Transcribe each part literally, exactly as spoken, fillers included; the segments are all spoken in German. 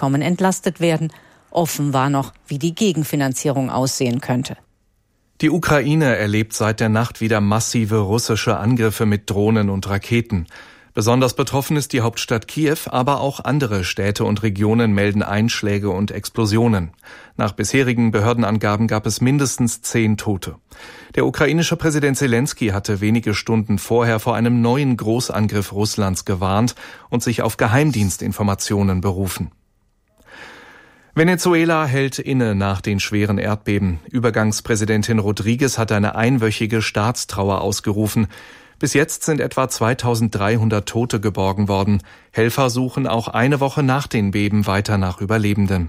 Einkommen entlastet werden. Offen war noch, wie die Gegenfinanzierung aussehen könnte. Die Ukraine erlebt seit der Nacht wieder massive russische Angriffe mit Drohnen und Raketen. Besonders betroffen ist die Hauptstadt Kiew, aber auch andere Städte und Regionen melden Einschläge und Explosionen. Nach bisherigen Behördenangaben gab es mindestens zehn Tote. Der ukrainische Präsident Selenskyj hatte wenige Stunden vorher vor einem neuen Großangriff Russlands gewarnt und sich auf Geheimdienstinformationen berufen. Venezuela hält inne nach den schweren Erdbeben. Übergangspräsidentin Rodriguez hat eine einwöchige Staatstrauer ausgerufen. Bis jetzt sind etwa zweitausenddreihundert Tote geborgen worden. Helfer suchen auch eine Woche nach den Beben weiter nach Überlebenden.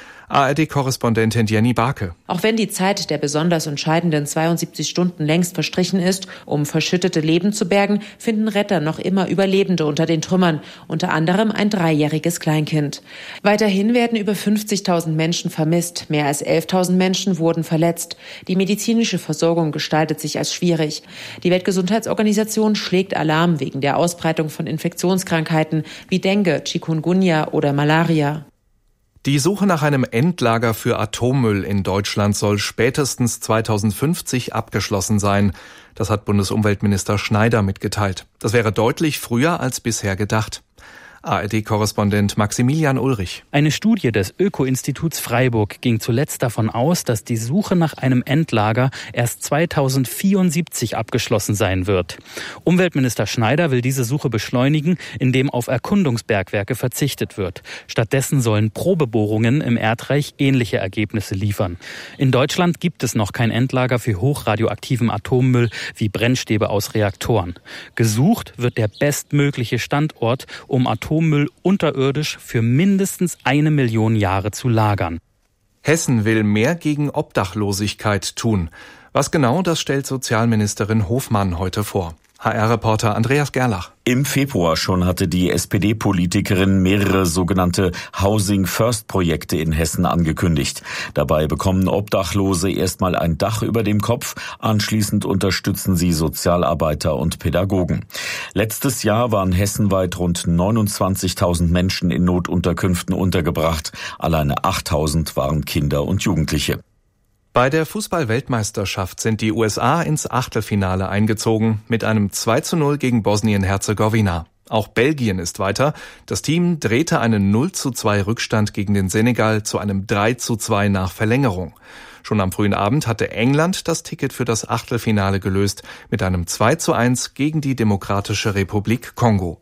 A R D-Korrespondentin Jenny Barke. Auch wenn die Zeit der besonders entscheidenden zweiundsiebzig Stunden längst verstrichen ist, um verschüttete Leben zu bergen, finden Retter noch immer Überlebende unter den Trümmern, unter anderem ein dreijähriges Kleinkind. Weiterhin werden über fünfzigtausend Menschen vermisst, mehr als elftausend Menschen wurden verletzt. Die medizinische Versorgung gestaltet sich als schwierig. Die Weltgesundheitsorganisation schlägt Alarm wegen der Ausbreitung von Infektionskrankheiten wie Dengue, Chikungunya oder Malaria. Die Suche nach einem Endlager für Atommüll in Deutschland soll spätestens zweitausendfünfzig abgeschlossen sein. Das hat Bundesumweltminister Schneider mitgeteilt. Das wäre deutlich früher als bisher gedacht. A R D-Korrespondent Maximilian Ulrich. Eine Studie des Öko-Instituts Freiburg ging zuletzt davon aus, dass die Suche nach einem Endlager erst zweitausendvierundsiebzig abgeschlossen sein wird. Umweltminister Schneider will diese Suche beschleunigen, indem auf Erkundungsbergwerke verzichtet wird. Stattdessen sollen Probebohrungen im Erdreich ähnliche Ergebnisse liefern. In Deutschland gibt es noch kein Endlager für hochradioaktiven Atommüll wie Brennstäbe aus Reaktoren. Gesucht wird der bestmögliche Standort, um Atommüll Atommüll unterirdisch für mindestens eine Million Jahre zu lagern. Hessen will mehr gegen Obdachlosigkeit tun. Was genau, das stellt Sozialministerin Hofmann heute vor. H R-Reporter Andreas Gerlach. Im Februar schon hatte die S P D-Politikerin mehrere sogenannte Housing-First-Projekte in Hessen angekündigt. Dabei bekommen Obdachlose erstmal ein Dach über dem Kopf, anschließend unterstützen sie Sozialarbeiter und Pädagogen. Letztes Jahr waren hessenweit rund neunundzwanzigtausend Menschen in Notunterkünften untergebracht. Alleine achttausend waren Kinder und Jugendliche. Bei der Fußball-Weltmeisterschaft sind die U S A ins Achtelfinale eingezogen mit einem zwei zu null gegen Bosnien-Herzegowina. Auch Belgien ist weiter. Das Team drehte einen null zu zwei Rückstand gegen den Senegal zu einem drei zu zwei nach Verlängerung. Schon am frühen Abend hatte England das Ticket für das Achtelfinale gelöst mit einem zwei zu eins gegen die Demokratische Republik Kongo.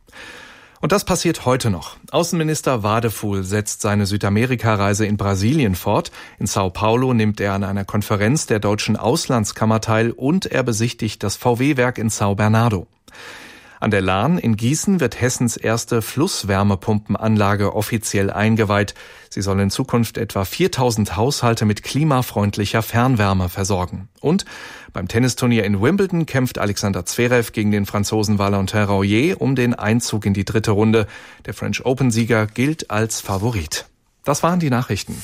Und das passiert heute noch. Außenminister Wadefuhl setzt seine Südamerika-Reise in Brasilien fort. In Sao Paulo nimmt er an einer Konferenz der Deutschen Auslandskammer teil und er besichtigt das V W-Werk in São Bernardo. An der Lahn in Gießen wird Hessens erste Flusswärmepumpenanlage offiziell eingeweiht. Sie soll in Zukunft etwa viertausend Haushalte mit klimafreundlicher Fernwärme versorgen. Und beim Tennisturnier in Wimbledon kämpft Alexander Zverev gegen den Franzosen Valentin Rouillet um den Einzug in die dritte Runde. Der French Open-Sieger gilt als Favorit. Das waren die Nachrichten.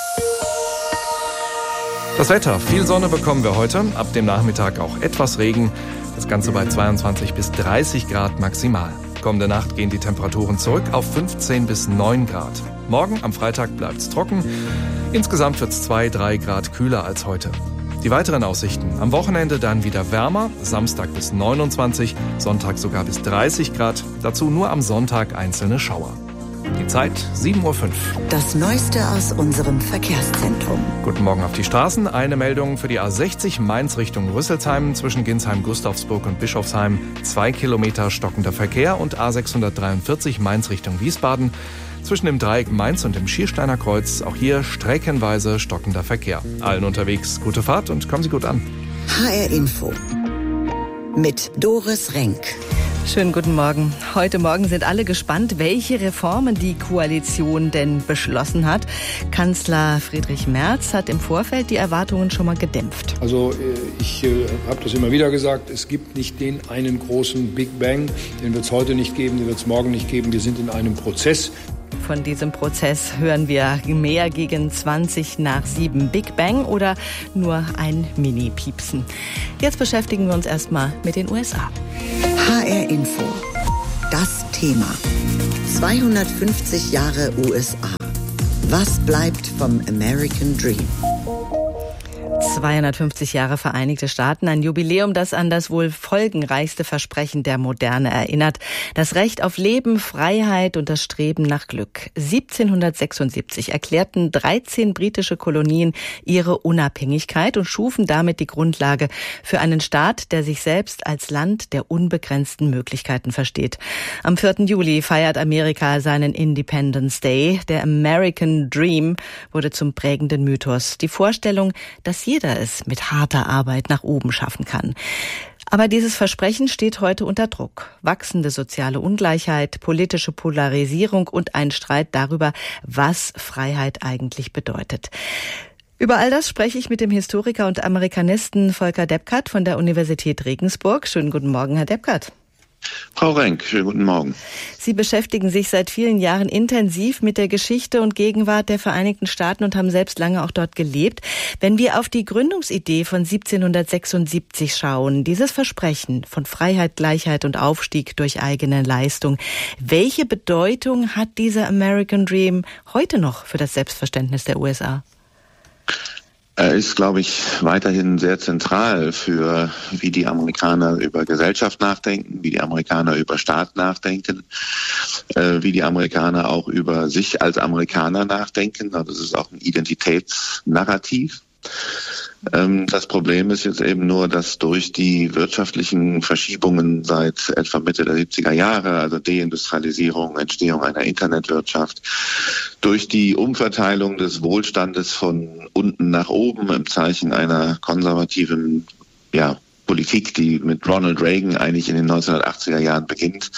Das Wetter. Viel Sonne bekommen wir heute. Ab dem Nachmittag auch etwas Regen. Das Ganze bei zweiundzwanzig bis dreißig Grad maximal. Kommende Nacht gehen die Temperaturen zurück auf fünfzehn bis neun Grad. Morgen am Freitag bleibt's trocken. Insgesamt wird's zwei, drei Grad kühler als heute. Die weiteren Aussichten. Am Wochenende dann wieder wärmer. Samstag bis neunundzwanzig, Sonntag sogar bis dreißig Grad. Dazu nur am Sonntag einzelne Schauer. Die Zeit sieben Uhr fünf. Das Neueste aus unserem Verkehrszentrum. Guten Morgen auf die Straßen. Eine Meldung für die A sechzig Mainz Richtung Rüsselsheim zwischen Ginsheim, Gustavsburg und Bischofsheim. Zwei Kilometer stockender Verkehr und A sechshundertdreiundvierzig Mainz Richtung Wiesbaden. Zwischen dem Dreieck Mainz und dem Schiersteiner Kreuz auch hier streckenweise stockender Verkehr. Allen unterwegs gute Fahrt und kommen Sie gut an. H R Info mit Doris Renk. Schönen guten Morgen. Heute Morgen sind alle gespannt, welche Reformen die Koalition denn beschlossen hat. Kanzler Friedrich Merz hat im Vorfeld die Erwartungen schon mal gedämpft. Also ich äh, habe das immer wieder gesagt, es gibt nicht den einen großen Big Bang. Den wird es heute nicht geben, den wird es morgen nicht geben. Wir sind in einem Prozess. Von diesem Prozess hören wir mehr gegen zwanzig nach sieben. Big Bang oder nur ein Mini-Piepsen? Jetzt beschäftigen wir uns erstmal mit den U S A. H R Info. Das Thema. zweihundertfünfzig Jahre U S A. Was bleibt vom American Dream? zweihundertfünfzig Jahre Vereinigte Staaten, ein Jubiläum, das an das wohl folgenreichste Versprechen der Moderne erinnert. Das Recht auf Leben, Freiheit und das Streben nach Glück. siebzehnhundertsechsundsiebzig erklärten dreizehn britische Kolonien ihre Unabhängigkeit und schufen damit die Grundlage für einen Staat, der sich selbst als Land der unbegrenzten Möglichkeiten versteht. Am vierten Juli feiert Amerika seinen Independence Day. Der American Dream wurde zum prägenden Mythos. Die Vorstellung, dass jeder es mit harter Arbeit nach oben schaffen kann. Aber dieses Versprechen steht heute unter Druck. Wachsende soziale Ungleichheit, politische Polarisierung und ein Streit darüber, was Freiheit eigentlich bedeutet. Über all das spreche ich mit dem Historiker und Amerikanisten Volker Deppkart von der Universität Regensburg. Schönen guten Morgen, Herr Deppkart. Frau Renk, schönen guten Morgen. Sie beschäftigen sich seit vielen Jahren intensiv mit der Geschichte und Gegenwart der Vereinigten Staaten und haben selbst lange auch dort gelebt. Wenn wir auf die Gründungsidee von siebzehnhundertsechsundsiebzig schauen, dieses Versprechen von Freiheit, Gleichheit und Aufstieg durch eigene Leistung, welche Bedeutung hat dieser American Dream heute noch für das Selbstverständnis der U S A? Er ist, glaube ich, weiterhin sehr zentral für, wie die Amerikaner über Gesellschaft nachdenken, wie die Amerikaner über Staat nachdenken, äh, wie die Amerikaner auch über sich als Amerikaner nachdenken. Also es ist auch ein Identitätsnarrativ. Ähm, das Problem ist jetzt eben nur, dass durch die wirtschaftlichen Verschiebungen seit etwa Mitte der siebziger Jahre, also Deindustrialisierung, Entstehung einer Internetwirtschaft, durch die Umverteilung des Wohlstandes von unten nach oben im Zeichen einer konservativen, ja, Politik, die mit Ronald Reagan eigentlich in den neunzehnhundertachtziger Jahren beginnt,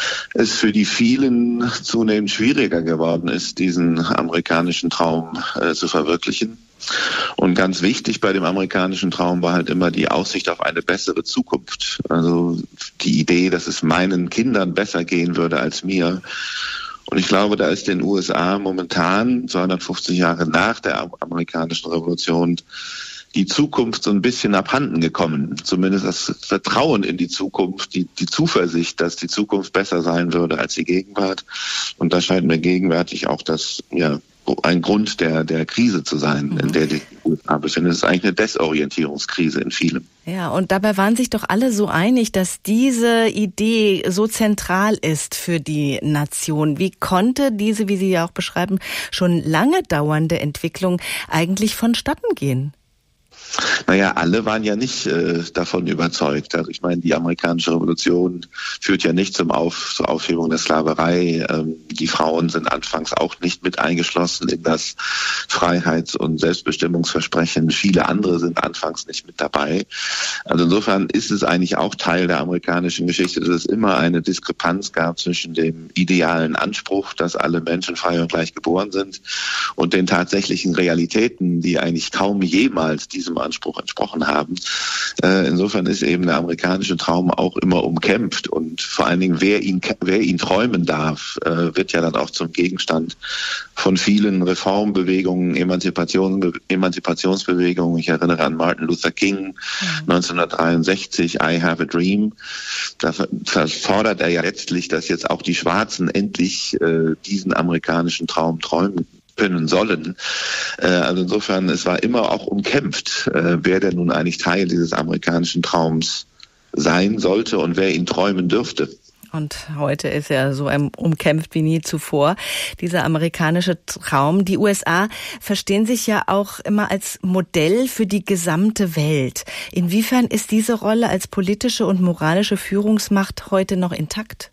es für die vielen zunehmend schwieriger geworden ist, diesen amerikanischen Traum äh, zu verwirklichen. Und ganz wichtig bei dem amerikanischen Traum war halt immer die Aussicht auf eine bessere Zukunft. Also die Idee, dass es meinen Kindern besser gehen würde als mir. Und ich glaube, da ist den U S A momentan, zweihundertfünfzig Jahre nach der amerikanischen Revolution, die Zukunft so ein bisschen abhanden gekommen. Zumindest das Vertrauen in die Zukunft, die, die Zuversicht, dass die Zukunft besser sein würde als die Gegenwart. Und da scheint mir gegenwärtig auch das, ja, ein Grund der, der Krise zu sein, mhm. in der die U S A befindet. Es ist eigentlich eine Desorientierungskrise in vielem. Ja, und dabei waren sich doch alle so einig, dass diese Idee so zentral ist für die Nation. Wie konnte diese, wie Sie ja auch beschreiben, schon lange dauernde Entwicklung eigentlich vonstatten gehen? Naja, alle waren ja nicht äh, davon überzeugt. Also ich meine, die amerikanische Revolution führt ja nicht zum Auf, zur Aufhebung der Sklaverei. Ähm, die Frauen sind anfangs auch nicht mit eingeschlossen in das Freiheits- und Selbstbestimmungsversprechen. Viele andere sind anfangs nicht mit dabei. Also insofern ist es eigentlich auch Teil der amerikanischen Geschichte, dass es immer eine Diskrepanz gab zwischen dem idealen Anspruch, dass alle Menschen frei und gleich geboren sind, und den tatsächlichen Realitäten, die eigentlich kaum jemals diesem Anspruch entsprochen haben. Äh, insofern ist eben der amerikanische Traum auch immer umkämpft, und vor allen Dingen, wer ihn, wer ihn träumen darf, äh, wird ja dann auch zum Gegenstand von vielen Reformbewegungen, Emanzipation, Emanzipationsbewegungen. Ich erinnere an Martin Luther King, mhm. neunzehnhundertdreiundsechzig, I Have a Dream. Da fordert er ja letztlich, dass jetzt auch die Schwarzen endlich äh, diesen amerikanischen Traum träumen können sollen. Also insofern, es war immer auch umkämpft, wer denn nun eigentlich Teil dieses amerikanischen Traums sein sollte und wer ihn träumen dürfte. Und heute ist er so umkämpft wie nie zuvor, dieser amerikanische Traum. Die U S A verstehen sich ja auch immer als Modell für die gesamte Welt. Inwiefern ist diese Rolle als politische und moralische Führungsmacht heute noch intakt?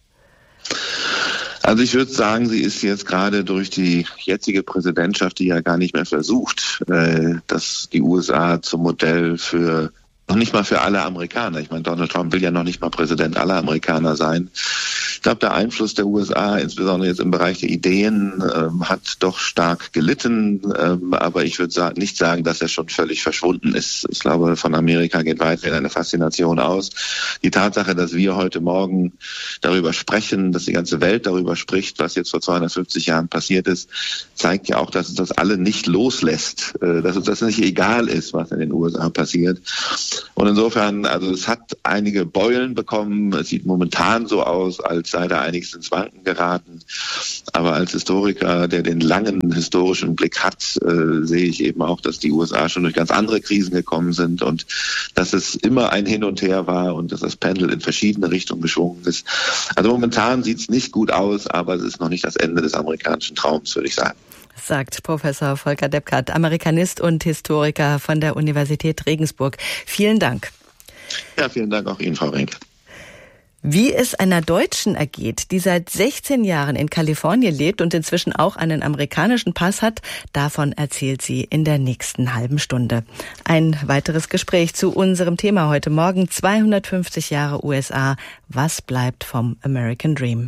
Also ich würde sagen, sie ist jetzt gerade durch die jetzige Präsidentschaft, die ja gar nicht mehr versucht, äh, dass die U S A zum Modell für, noch nicht mal für alle Amerikaner. Ich meine, Donald Trump will ja noch nicht mal Präsident aller Amerikaner sein. Ich glaube, der Einfluss der U S A, insbesondere jetzt im Bereich der Ideen, ähm, hat doch stark gelitten. Ähm, aber ich würde sa- nicht sagen, dass er schon völlig verschwunden ist. Ich glaube, von Amerika geht weiterhin eine Faszination aus. Die Tatsache, dass wir heute Morgen darüber sprechen, dass die ganze Welt darüber spricht, was jetzt vor zweihundertfünfzig Jahren passiert ist, zeigt ja auch, dass es das alle nicht loslässt, äh, dass uns das nicht egal ist, was in den U S A passiert. Und insofern, also es hat einige Beulen bekommen. Es sieht momentan so aus, als sei da einiges ins Wanken geraten. Aber als Historiker, der den langen historischen Blick hat, äh, sehe ich eben auch, dass die U S A schon durch ganz andere Krisen gekommen sind und dass es immer ein Hin und Her war und dass das Pendel in verschiedene Richtungen geschwungen ist. Also momentan sieht es nicht gut aus, aber es ist noch nicht das Ende des amerikanischen Traums, würde ich sagen. Sagt Professor Volker Deppkart, Amerikanist und Historiker von der Universität Regensburg. Vielen Dank. Ja, vielen Dank auch Ihnen, Frau Renke. Wie es einer Deutschen ergeht, die seit sechzehn Jahren in Kalifornien lebt und inzwischen auch einen amerikanischen Pass hat, davon erzählt sie in der nächsten halben Stunde. Ein weiteres Gespräch zu unserem Thema heute Morgen, zweihundertfünfzig Jahre U S A. Was bleibt vom American Dream?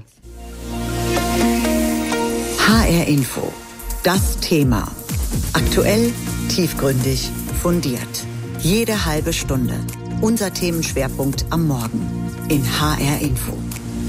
H R Info. Das Thema. Aktuell, tiefgründig, fundiert. Jede halbe Stunde. Unser Themenschwerpunkt am Morgen in H R Info.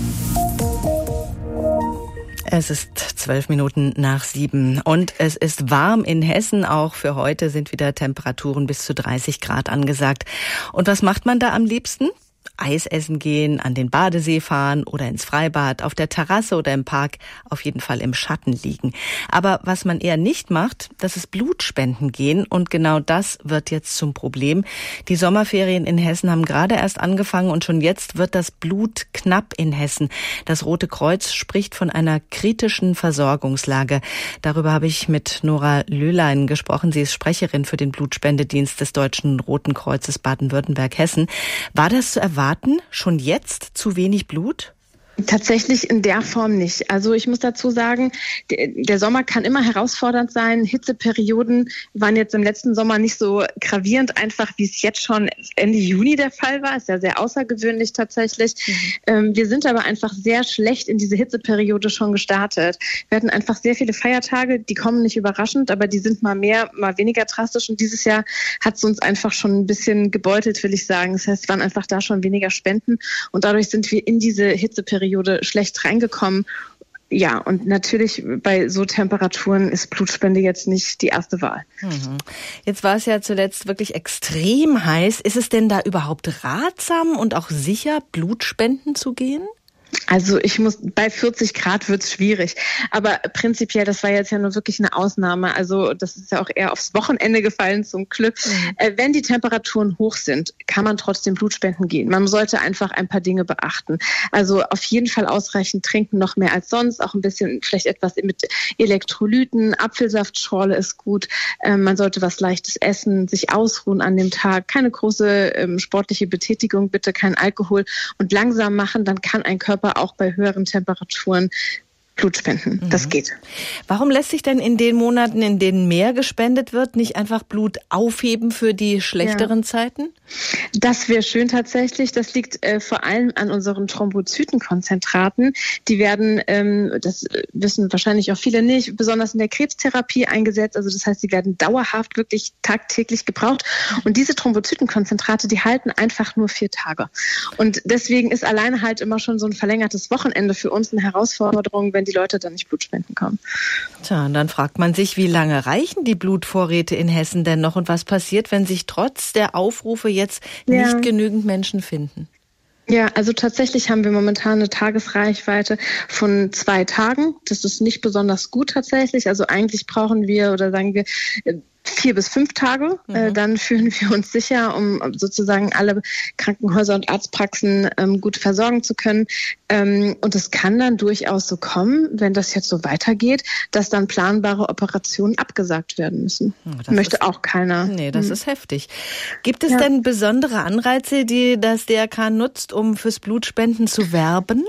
Es ist zwölf Minuten nach sieben und es ist warm in Hessen. Auch für heute sind wieder Temperaturen bis zu dreißig Grad angesagt. Und was macht man da am liebsten? Eis essen gehen, an den Badesee fahren oder ins Freibad, auf der Terrasse oder im Park, auf jeden Fall im Schatten liegen. Aber was man eher nicht macht, das ist Blutspenden gehen und genau das wird jetzt zum Problem. Die Sommerferien in Hessen haben gerade erst angefangen und schon jetzt wird das Blut knapp in Hessen. Das Rote Kreuz spricht von einer kritischen Versorgungslage. Darüber habe ich mit Nora Löhlein gesprochen. Sie ist Sprecherin für den Blutspendedienst des Deutschen Roten Kreuzes Baden-Württemberg-Hessen. War das zu erwarten? Schon jetzt zu wenig Blut? Tatsächlich in der Form nicht. Also ich muss dazu sagen, der Sommer kann immer herausfordernd sein. Hitzeperioden waren jetzt im letzten Sommer nicht so gravierend einfach, wie es jetzt schon Ende Juni der Fall war. Ist ja sehr außergewöhnlich tatsächlich. Mhm. Wir sind aber einfach sehr schlecht in diese Hitzeperiode schon gestartet. Wir hatten einfach sehr viele Feiertage, die kommen nicht überraschend, aber die sind mal mehr, mal weniger drastisch. Und dieses Jahr hat es uns einfach schon ein bisschen gebeutelt, will ich sagen. Das heißt, es waren einfach da schon weniger Spenden und dadurch sind wir in diese Hitzeperiode schlecht reingekommen. Ja, und natürlich bei so Temperaturen ist Blutspende jetzt nicht die erste Wahl. Mhm. Jetzt war es ja zuletzt wirklich extrem heiß. Ist es denn da überhaupt ratsam und auch sicher, Blutspenden zu gehen? Also ich muss, bei vierzig Grad wird's schwierig. Aber prinzipiell, das war jetzt ja nur wirklich eine Ausnahme. Also das ist ja auch eher aufs Wochenende gefallen, zum Glück. Mhm. Äh, wenn die Temperaturen hoch sind, kann man trotzdem Blutspenden gehen. Man sollte einfach ein paar Dinge beachten. Also auf jeden Fall ausreichend trinken, noch mehr als sonst. Auch ein bisschen, vielleicht etwas mit Elektrolyten. Apfelsaftschorle ist gut. Ähm, man sollte was Leichtes essen, sich ausruhen an dem Tag. Keine große ähm, sportliche Betätigung, bitte kein Alkohol. Und langsam machen, dann kann ein Körper auch bei höheren Temperaturen Blut spenden. Mhm. Das geht. Warum lässt sich denn in den Monaten, in denen mehr gespendet wird, nicht einfach Blut aufheben für die schlechteren ja. Zeiten? Das wäre schön tatsächlich. Das liegt äh, vor allem an unseren Thrombozytenkonzentraten. Die werden, ähm, das wissen wahrscheinlich auch viele nicht, besonders in der Krebstherapie eingesetzt. Also das heißt, sie werden dauerhaft wirklich tagtäglich gebraucht. Und diese Thrombozytenkonzentrate, die halten einfach nur vier Tage. Und deswegen ist alleine halt immer schon so ein verlängertes Wochenende für uns eine Herausforderung, wenn die Leute dann nicht Blut spenden kommen. Tja, und dann fragt man sich, wie lange reichen die Blutvorräte in Hessen denn noch und was passiert, wenn sich trotz der Aufrufe jetzt ja. nicht genügend Menschen finden? Ja, also tatsächlich haben wir momentan eine Tagesreichweite von zwei Tagen. Das ist nicht besonders gut tatsächlich. Also eigentlich brauchen wir oder sagen wir vier bis fünf Tage. Mhm. Äh, dann fühlen wir uns sicher, um sozusagen alle Krankenhäuser und Arztpraxen ähm, gut versorgen zu können. Ähm, und es kann dann durchaus so kommen, wenn das jetzt so weitergeht, dass dann planbare Operationen abgesagt werden müssen. Das möchte ist, auch keiner. Nee, das mhm. ist heftig. Gibt es ja. denn besondere Anreize, die das D R K nutzt, um fürs Blutspenden zu werben?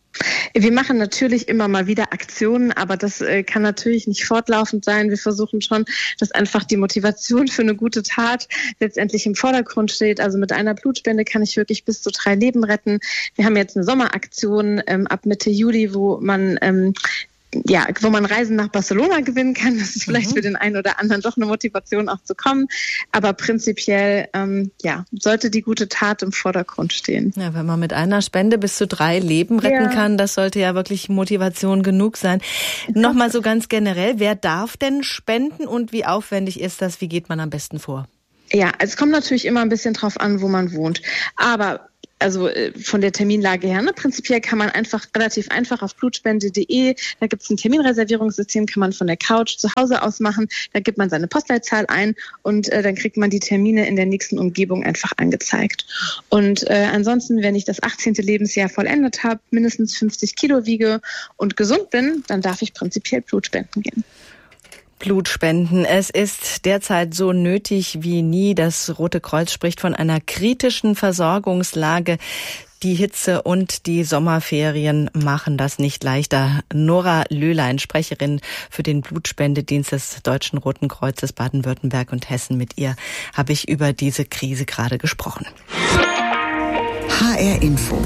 Wir machen natürlich immer mal wieder Aktionen, aber das äh, kann natürlich nicht fortlaufend sein. Wir versuchen schon, dass einfach die Motivation für eine gute Tat letztendlich im Vordergrund steht. Also mit einer Blutspende kann ich wirklich bis zu drei Leben retten. Wir haben jetzt eine Sommeraktion ähm, ab Mitte Juli, wo man ähm, ja, wo man Reisen nach Barcelona gewinnen kann. Das ist vielleicht mhm. für den einen oder anderen doch eine Motivation auch zu kommen. Aber prinzipiell, ähm, ja, sollte die gute Tat im Vordergrund stehen. Ja, wenn man mit einer Spende bis zu drei Leben retten ja. kann, das sollte ja wirklich Motivation genug sein. Nochmal so ganz generell, wer darf denn spenden und wie aufwendig ist das? Wie geht man am besten vor? Ja, es kommt natürlich immer ein bisschen drauf an, wo man wohnt. Aber also von der Terminlage her, ne, prinzipiell kann man einfach relativ einfach auf blutspende punkt de, da gibt es ein Terminreservierungssystem, kann man von der Couch zu Hause aus machen, da gibt man seine Postleitzahl ein und äh, dann kriegt man die Termine in der nächsten Umgebung einfach angezeigt. Und äh, ansonsten, wenn ich das achtzehnte Lebensjahr vollendet habe, mindestens fünfzig Kilo wiege und gesund bin, dann darf ich prinzipiell Blut spenden gehen. Blutspenden. Es ist derzeit so nötig wie nie. Das Rote Kreuz spricht von einer kritischen Versorgungslage. Die Hitze und die Sommerferien machen das nicht leichter. Nora Löhlein, Sprecherin für den Blutspendedienst des Deutschen Roten Kreuzes Baden-Württemberg und Hessen, mit ihr habe ich über diese Krise gerade gesprochen. H R Info.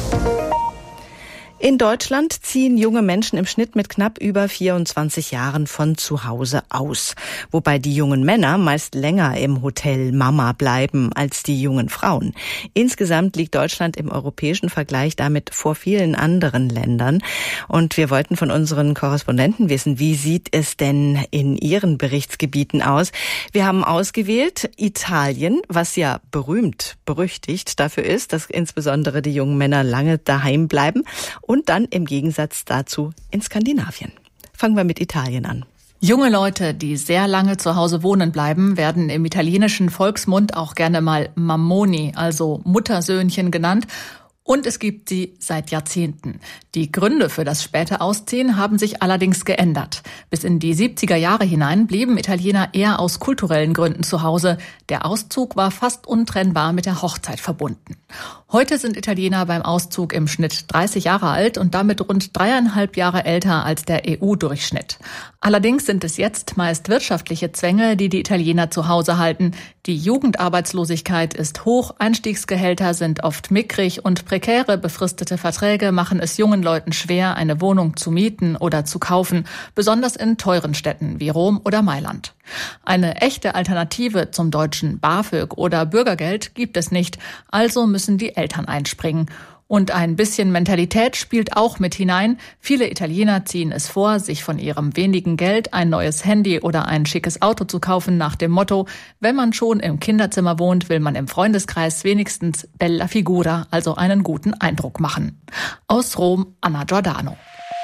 In Deutschland ziehen junge Menschen im Schnitt mit knapp über vierundzwanzig Jahren von zu Hause aus. Wobei die jungen Männer meist länger im Hotel Mama bleiben als die jungen Frauen. Insgesamt liegt Deutschland im europäischen Vergleich damit vor vielen anderen Ländern. Und wir wollten von unseren Korrespondenten wissen, wie sieht es denn in ihren Berichtsgebieten aus? Wir haben ausgewählt Italien, was ja berühmt, berüchtigt dafür ist, dass insbesondere die jungen Männer lange daheim bleiben. Und dann im Gegensatz dazu in Skandinavien. Fangen wir mit Italien an. Junge Leute, die sehr lange zu Hause wohnen bleiben, werden im italienischen Volksmund auch gerne mal Mammoni, also Muttersöhnchen genannt. Und es gibt sie seit Jahrzehnten. Die Gründe für das späte Ausziehen haben sich allerdings geändert. Bis in die siebziger Jahre hinein blieben Italiener eher aus kulturellen Gründen zu Hause. Der Auszug war fast untrennbar mit der Hochzeit verbunden. Heute sind Italiener beim Auszug im Schnitt dreißig Jahre alt und damit rund dreieinhalb Jahre älter als der E U-Durchschnitt. Allerdings sind es jetzt meist wirtschaftliche Zwänge, die die Italiener zu Hause halten. Die Jugendarbeitslosigkeit ist hoch, Einstiegsgehälter sind oft mickrig und prekäre befristete Verträge machen es jungen Leuten schwer, eine Wohnung zu mieten oder zu kaufen, besonders in teuren Städten wie Rom oder Mailand. Eine echte Alternative zum deutschen BAföG oder Bürgergeld gibt es nicht, also müssen die Eltern einspringen. Und ein bisschen Mentalität spielt auch mit hinein. Viele Italiener ziehen es vor, sich von ihrem wenigen Geld ein neues Handy oder ein schickes Auto zu kaufen nach dem Motto, wenn man schon im Kinderzimmer wohnt, will man im Freundeskreis wenigstens bella figura, also einen guten Eindruck machen. Aus Rom, Anna Giordano.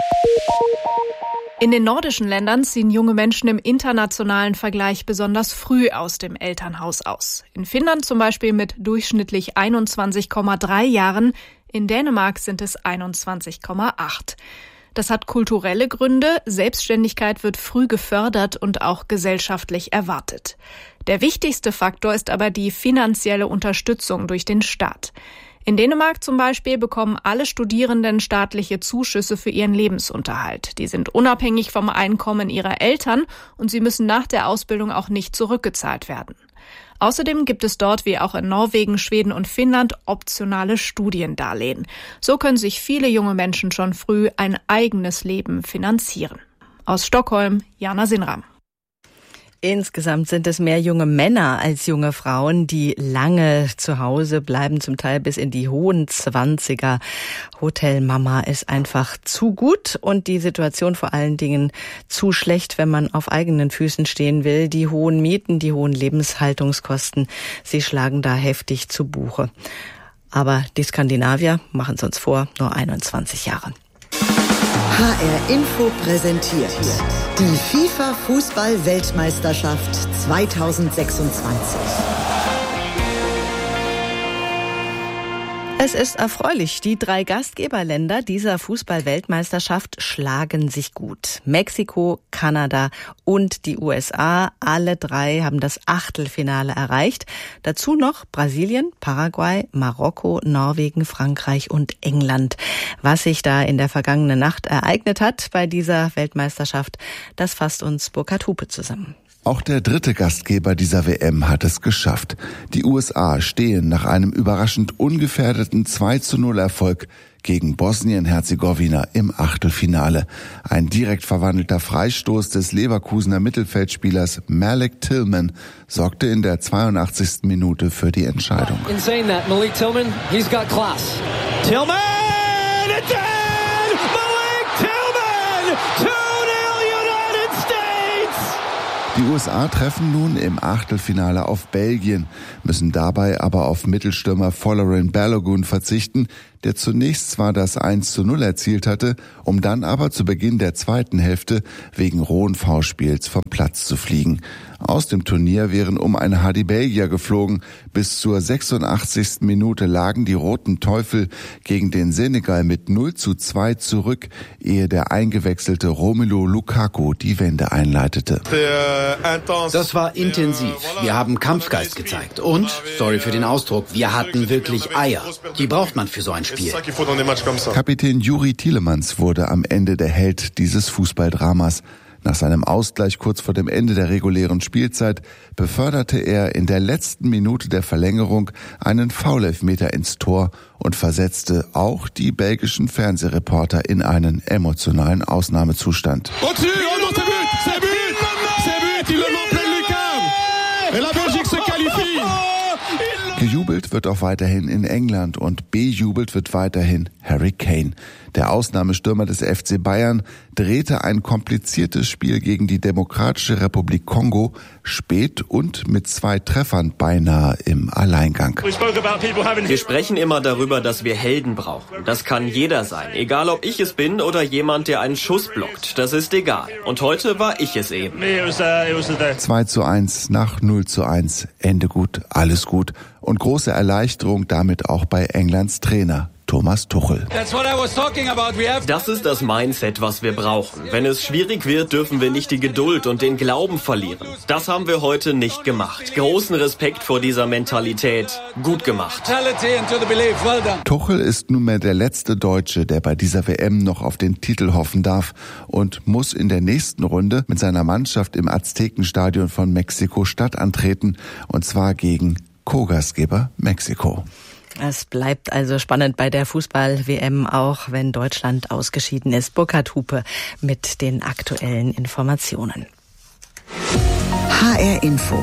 In den nordischen Ländern ziehen junge Menschen im internationalen Vergleich besonders früh aus dem Elternhaus aus. In Finnland zum Beispiel mit durchschnittlich einundzwanzig Komma drei Jahren, in Dänemark sind es einundzwanzig Komma acht. Das hat kulturelle Gründe, Selbstständigkeit wird früh gefördert und auch gesellschaftlich erwartet. Der wichtigste Faktor ist aber die finanzielle Unterstützung durch den Staat. In Dänemark zum Beispiel bekommen alle Studierenden staatliche Zuschüsse für ihren Lebensunterhalt. Die sind unabhängig vom Einkommen ihrer Eltern und sie müssen nach der Ausbildung auch nicht zurückgezahlt werden. Außerdem gibt es dort, wie auch in Norwegen, Schweden und Finnland, optionale Studiendarlehen. So können sich viele junge Menschen schon früh ein eigenes Leben finanzieren. Aus Stockholm, Jana Sinram. Insgesamt sind es mehr junge Männer als junge Frauen, die lange zu Hause bleiben, zum Teil bis in die hohen Zwanziger. Hotel Mama ist einfach zu gut und die Situation vor allen Dingen zu schlecht, wenn man auf eigenen Füßen stehen will. Die hohen Mieten, die hohen Lebenshaltungskosten, sie schlagen da heftig zu Buche. Aber die Skandinavier machen es uns vor, nur einundzwanzig Jahre. H R Info präsentiert die FIFA-Fußball-Weltmeisterschaft zweitausendsechsundzwanzig. Es ist erfreulich, die drei Gastgeberländer dieser Fußball-Weltmeisterschaft schlagen sich gut. Mexiko, Kanada und die U S A, alle drei haben das Achtelfinale erreicht. Dazu noch Brasilien, Paraguay, Marokko, Norwegen, Frankreich und England. Was sich da in der vergangenen Nacht ereignet hat bei dieser Weltmeisterschaft, das fasst uns Burkhard Hupe zusammen. Auch der dritte Gastgeber dieser W M hat es geschafft. Die U S A stehen nach einem überraschend ungefährdeten zwei zu null Erfolg gegen Bosnien-Herzegowina im Achtelfinale. Ein direkt verwandelter Freistoß des Leverkusener Mittelfeldspielers Malik Tillman sorgte in der zweiundachtzigsten Minute für die Entscheidung. In saying that, Malik Tillman, he's got class. Tillman! It's in! Malik Tillman! two nil United States! Die U S A treffen nun im Achtelfinale auf Belgien, müssen dabei aber auf Mittelstürmer Folarin Balogun verzichten, der zunächst zwar das eins zu null erzielt hatte, um dann aber zu Beginn der zweiten Hälfte wegen rohen Foulspiels vom Platz zu fliegen. Aus dem Turnier wären um eine H D Belgier geflogen. Bis zur sechsundachtzigsten Minute lagen die Roten Teufel gegen den Senegal mit null zu zwei zurück, ehe der eingewechselte Romelu Lukaku die Wende einleitete. Das war intensiv. Wir haben Kampfgeist gezeigt. Und, sorry für den Ausdruck, wir hatten wirklich Eier. Die braucht man für so ein Spiel. Kapitän Juri Tielemans wurde am Ende der Held dieses Fußballdramas. Nach seinem Ausgleich kurz vor dem Ende der regulären Spielzeit beförderte er in der letzten Minute der Verlängerung einen Foulelfmeter ins Tor und versetzte auch die belgischen Fernsehreporter in einen emotionalen Ausnahmezustand. Gejubelt wird auch weiterhin in England und bejubelt wird weiterhin Harry Kane. Der Ausnahmestürmer des F C Bayern drehte ein kompliziertes Spiel gegen die Demokratische Republik Kongo spät und mit zwei Treffern beinahe im Alleingang. Wir sprechen immer darüber, dass wir Helden brauchen. Das kann jeder sein, egal ob ich es bin oder jemand, der einen Schuss blockt. Das ist egal. Und heute war ich es eben. zwei zu eins nach null zu eins. Ende gut, alles gut. Und große Erleichterung damit auch bei Englands Trainer Thomas Tuchel. Das ist das Mindset, was wir brauchen. Wenn es schwierig wird, dürfen wir nicht die Geduld und den Glauben verlieren. Das haben wir heute nicht gemacht. Großen Respekt vor dieser Mentalität. Gut gemacht. Tuchel ist nunmehr der letzte Deutsche, der bei dieser W M noch auf den Titel hoffen darf und muss in der nächsten Runde mit seiner Mannschaft im Aztekenstadion von Mexiko-Stadt antreten, und zwar gegen Co-Gastgeber Mexiko. Es bleibt also spannend bei der Fußball-W M, auch wenn Deutschland ausgeschieden ist. Burkhard Hupe mit den aktuellen Informationen. H R Info.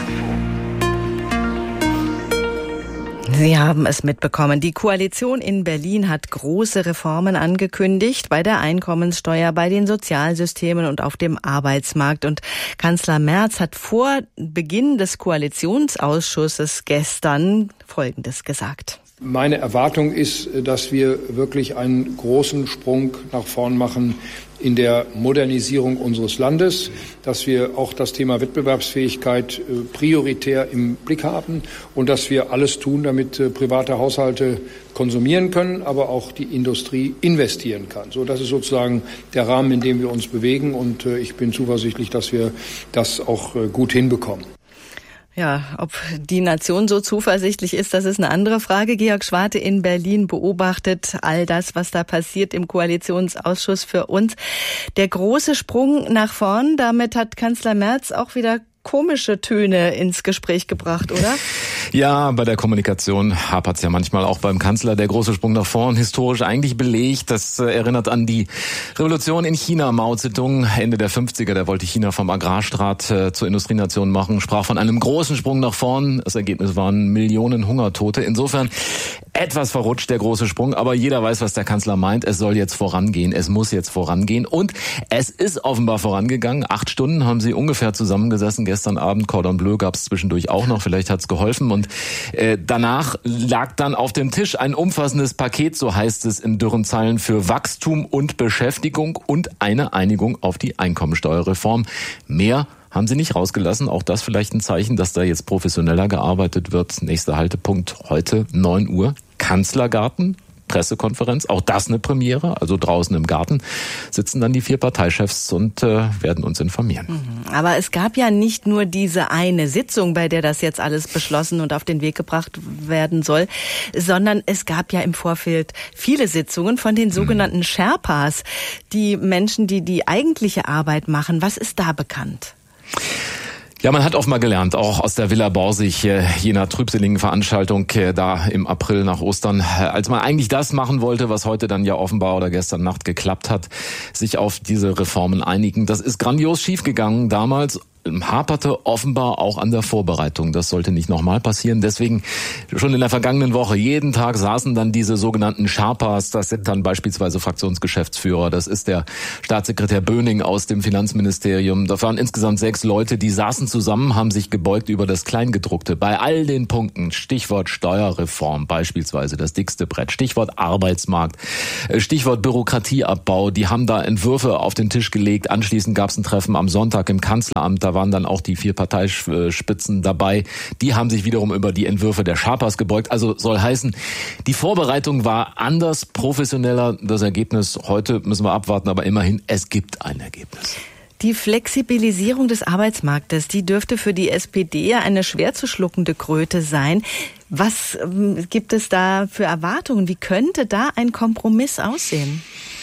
Sie haben es mitbekommen. Die Koalition in Berlin hat große Reformen angekündigt bei der Einkommenssteuer, bei den Sozialsystemen und auf dem Arbeitsmarkt. Und Kanzler Merz hat vor Beginn des Koalitionsausschusses gestern Folgendes gesagt. Meine Erwartung ist, dass wir wirklich einen großen Sprung nach vorn machen in der Modernisierung unseres Landes, dass wir auch das Thema Wettbewerbsfähigkeit prioritär im Blick haben und dass wir alles tun, damit private Haushalte konsumieren können, aber auch die Industrie investieren kann. So, das ist sozusagen der Rahmen, in dem wir uns bewegen, und ich bin zuversichtlich, dass wir das auch gut hinbekommen. Ja, ob die Nation so zuversichtlich ist, das ist eine andere Frage. Georg Schwarte in Berlin beobachtet all das, was da passiert im Koalitionsausschuss für uns. Der große Sprung nach vorn, damit hat Kanzler Merz auch wieder komische Töne ins Gespräch gebracht, oder? Ja, bei der Kommunikation hapert es ja manchmal auch beim Kanzler. Der große Sprung nach vorn, historisch eigentlich belegt. Das erinnert an die Revolution in China. Mao Zedong, Ende der fünfziger, der wollte China vom Agrarstaat äh, zur Industrienation machen, sprach von einem großen Sprung nach vorn. Das Ergebnis waren Millionen Hungertote. Insofern etwas verrutscht, der große Sprung. Aber jeder weiß, was der Kanzler meint. Es soll jetzt vorangehen. Es muss jetzt vorangehen. Und es ist offenbar vorangegangen. Acht Stunden haben sie ungefähr zusammengesessen. Gestern Abend Cordon Bleu gab es zwischendurch auch noch. Vielleicht hat es geholfen. Und äh, danach lag dann auf dem Tisch ein umfassendes Paket, so heißt es in dürren Zeilen, für Wachstum und Beschäftigung und eine Einigung auf die Einkommensteuerreform. Mehr haben sie nicht rausgelassen. Auch das vielleicht ein Zeichen, dass da jetzt professioneller gearbeitet wird. Nächster Haltepunkt heute neun Uhr. Kanzlergarten. Pressekonferenz, auch das eine Premiere, also draußen im Garten sitzen dann die vier Parteichefs und äh, werden uns informieren. Aber es gab ja nicht nur diese eine Sitzung, bei der das jetzt alles beschlossen und auf den Weg gebracht werden soll, sondern es gab ja im Vorfeld viele Sitzungen von den sogenannten Sherpas, die Menschen, die die eigentliche Arbeit machen. Was ist da bekannt? Ja, man hat offenbar gelernt, auch aus der Villa Borsig, jener trübseligen Veranstaltung da im April nach Ostern, als man eigentlich das machen wollte, was heute dann ja offenbar oder gestern Nacht geklappt hat, sich auf diese Reformen einigen. Das ist grandios schiefgegangen damals. haperte offenbar auch an der Vorbereitung. Das sollte nicht nochmal passieren. Deswegen schon in der vergangenen Woche jeden Tag saßen dann diese sogenannten Sherpas. Das sind dann beispielsweise Fraktionsgeschäftsführer. Das ist der Staatssekretär Böning aus dem Finanzministerium. Da waren insgesamt sechs Leute, die saßen zusammen, haben sich gebeugt über das Kleingedruckte. Bei all den Punkten, Stichwort Steuerreform beispielsweise, das dickste Brett, Stichwort Arbeitsmarkt, Stichwort Bürokratieabbau, die haben da Entwürfe auf den Tisch gelegt. Anschließend gab es ein Treffen am Sonntag im Kanzleramt, da waren dann auch die vier Parteispitzen dabei. Die haben sich wiederum über die Entwürfe der Sherpas gebeugt. Also soll heißen, die Vorbereitung war anders, professioneller. Das Ergebnis heute müssen wir abwarten, aber immerhin, es gibt ein Ergebnis. Die Flexibilisierung des Arbeitsmarktes, die dürfte für die S P D eine schwer zu schluckende Kröte sein. Was ähm, gibt es da für Erwartungen? Wie könnte da ein Kompromiss aussehen?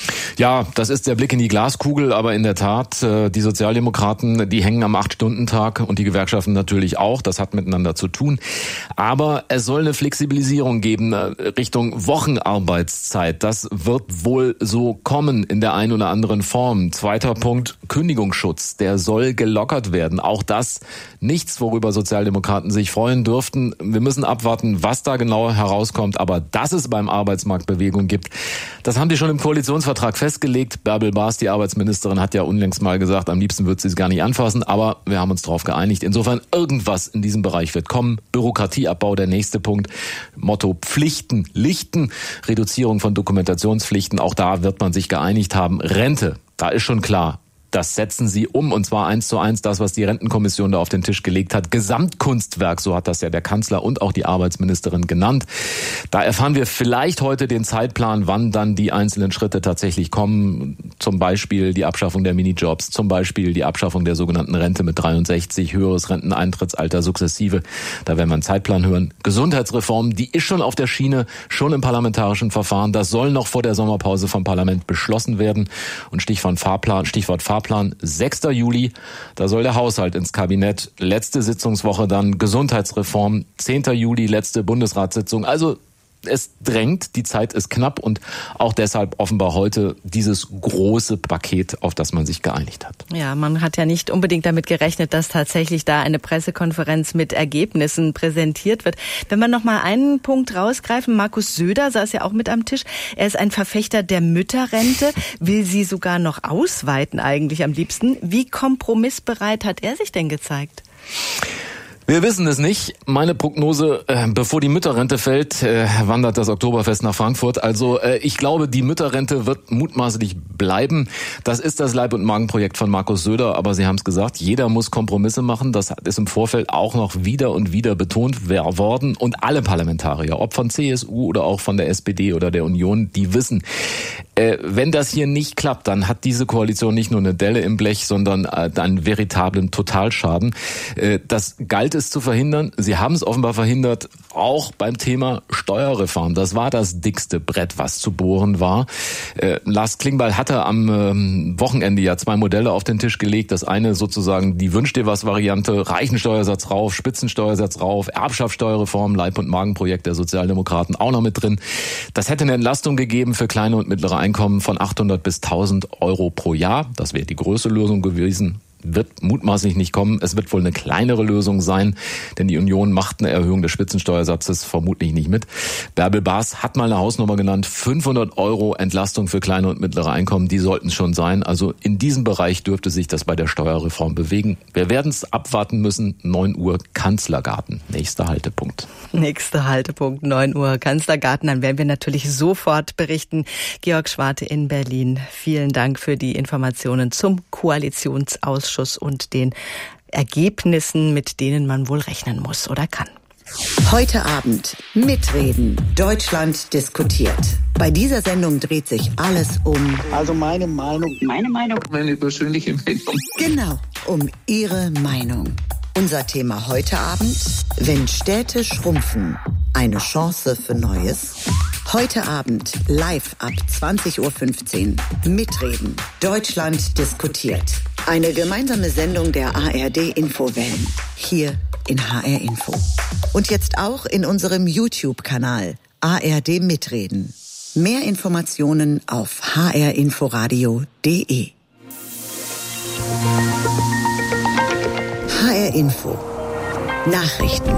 Ja, das ist der Blick in die Glaskugel, aber in der Tat, die Sozialdemokraten, die hängen am acht-Stunden-Tag und die Gewerkschaften natürlich auch, das hat miteinander zu tun. Aber es soll eine Flexibilisierung geben Richtung Wochenarbeitszeit. Das wird wohl so kommen in der einen oder anderen Form. Zweiter Punkt, Kündigungsschutz, der soll gelockert werden. Auch das nichts, worüber Sozialdemokraten sich freuen dürften. Wir müssen abwarten, was da genau herauskommt, aber dass es beim Arbeitsmarkt Bewegung gibt, das haben die schon im Koalitionsvertrag festgelegt. Bärbel Baas, die Arbeitsministerin, hat ja unlängst mal gesagt, am liebsten wird sie es gar nicht anfassen, aber wir haben uns darauf geeinigt. Insofern, irgendwas in diesem Bereich wird kommen. Bürokratieabbau, der nächste Punkt. Motto Pflichten, Lichten, Reduzierung von Dokumentationspflichten, auch da wird man sich geeinigt haben. Rente, da ist schon klar. Das setzen sie um, und zwar eins zu eins das, was die Rentenkommission da auf den Tisch gelegt hat. Gesamtkunstwerk, so hat das ja der Kanzler und auch die Arbeitsministerin genannt. Da erfahren wir vielleicht heute den Zeitplan, wann dann die einzelnen Schritte tatsächlich kommen. Zum Beispiel die Abschaffung der Minijobs, zum Beispiel die Abschaffung der sogenannten Rente mit dreiundsechzig, höheres Renteneintrittsalter sukzessive. Da werden wir einen Zeitplan hören. Gesundheitsreform, die ist schon auf der Schiene, schon im parlamentarischen Verfahren. Das soll noch vor der Sommerpause vom Parlament beschlossen werden. Und Stichwort Fahrplan, Stichwort Fahrplan, sechster Juli, da soll der Haushalt ins Kabinett. Letzte Sitzungswoche dann Gesundheitsreform, zehnter Juli, letzte Bundesratssitzung. Also es drängt, die Zeit ist knapp und auch deshalb offenbar heute dieses große Paket, auf das man sich geeinigt hat. Ja, man hat ja nicht unbedingt damit gerechnet, dass tatsächlich da eine Pressekonferenz mit Ergebnissen präsentiert wird. Wenn wir noch mal einen Punkt rausgreifen, Markus Söder saß ja auch mit am Tisch. Er ist ein Verfechter der Mütterrente, will sie sogar noch ausweiten eigentlich am liebsten. Wie kompromissbereit hat er sich denn gezeigt? Wir wissen es nicht. Meine Prognose, äh, bevor die Mütterrente fällt, äh, wandert das Oktoberfest nach Frankfurt. Also äh, ich glaube, die Mütterrente wird mutmaßlich bleiben. Das ist das Leib- und Magenprojekt von Markus Söder. Aber Sie haben es gesagt, jeder muss Kompromisse machen. Das ist im Vorfeld auch noch wieder und wieder betont worden. Und alle Parlamentarier, ob von C S U oder auch von der S P D oder der Union, die wissen, äh, wenn das hier nicht klappt, dann hat diese Koalition nicht nur eine Delle im Blech, sondern äh, einen veritablen Totalschaden. Äh, das galt es zu verhindern. Sie haben es offenbar verhindert, auch beim Thema Steuerreform. Das war das dickste Brett, was zu bohren war. Äh, Lars Klingbeil hatte am ähm, Wochenende ja zwei Modelle auf den Tisch gelegt. Das eine sozusagen die Wünsch-dir-was-Variante, Reichensteuersatz rauf, Spitzensteuersatz rauf, Erbschaftssteuerreform, Leib- und Magenprojekt der Sozialdemokraten auch noch mit drin. Das hätte eine Entlastung gegeben für kleine und mittlere Einkommen von achthundert bis tausend Euro pro Jahr. Das wäre die größte Lösung gewesen. Wird mutmaßlich nicht kommen. Es wird wohl eine kleinere Lösung sein, denn die Union macht eine Erhöhung des Spitzensteuersatzes vermutlich nicht mit. Bärbel Baas hat mal eine Hausnummer genannt, fünfhundert Euro Entlastung für kleine und mittlere Einkommen, die sollten es schon sein. Also in diesem Bereich dürfte sich das bei der Steuerreform bewegen. Wir werden es abwarten müssen. neun Uhr Kanzlergarten, nächster Haltepunkt. Nächster Haltepunkt, neun Uhr Kanzlergarten. Dann werden wir natürlich sofort berichten. Georg Schwarte in Berlin, vielen Dank für die Informationen zum Koalitionsausschuss und den Ergebnissen, mit denen man wohl rechnen muss oder kann. Heute Abend mitreden. Deutschland diskutiert. Bei dieser Sendung dreht sich alles um... Also meine Meinung. Meine Meinung. Meine persönliche Meinung. Genau, um Ihre Meinung. Unser Thema heute Abend: Wenn Städte schrumpfen, eine Chance für Neues. Heute Abend live ab zwanzig Uhr fünfzehn. Mitreden. Deutschland diskutiert. Eine gemeinsame Sendung der A R D-Infowellen. Hier in H R Info. Und jetzt auch in unserem YouTube-Kanal A R D Mitreden. Mehr Informationen auf h r inforadio punkt d e. H R Info. Nachrichten.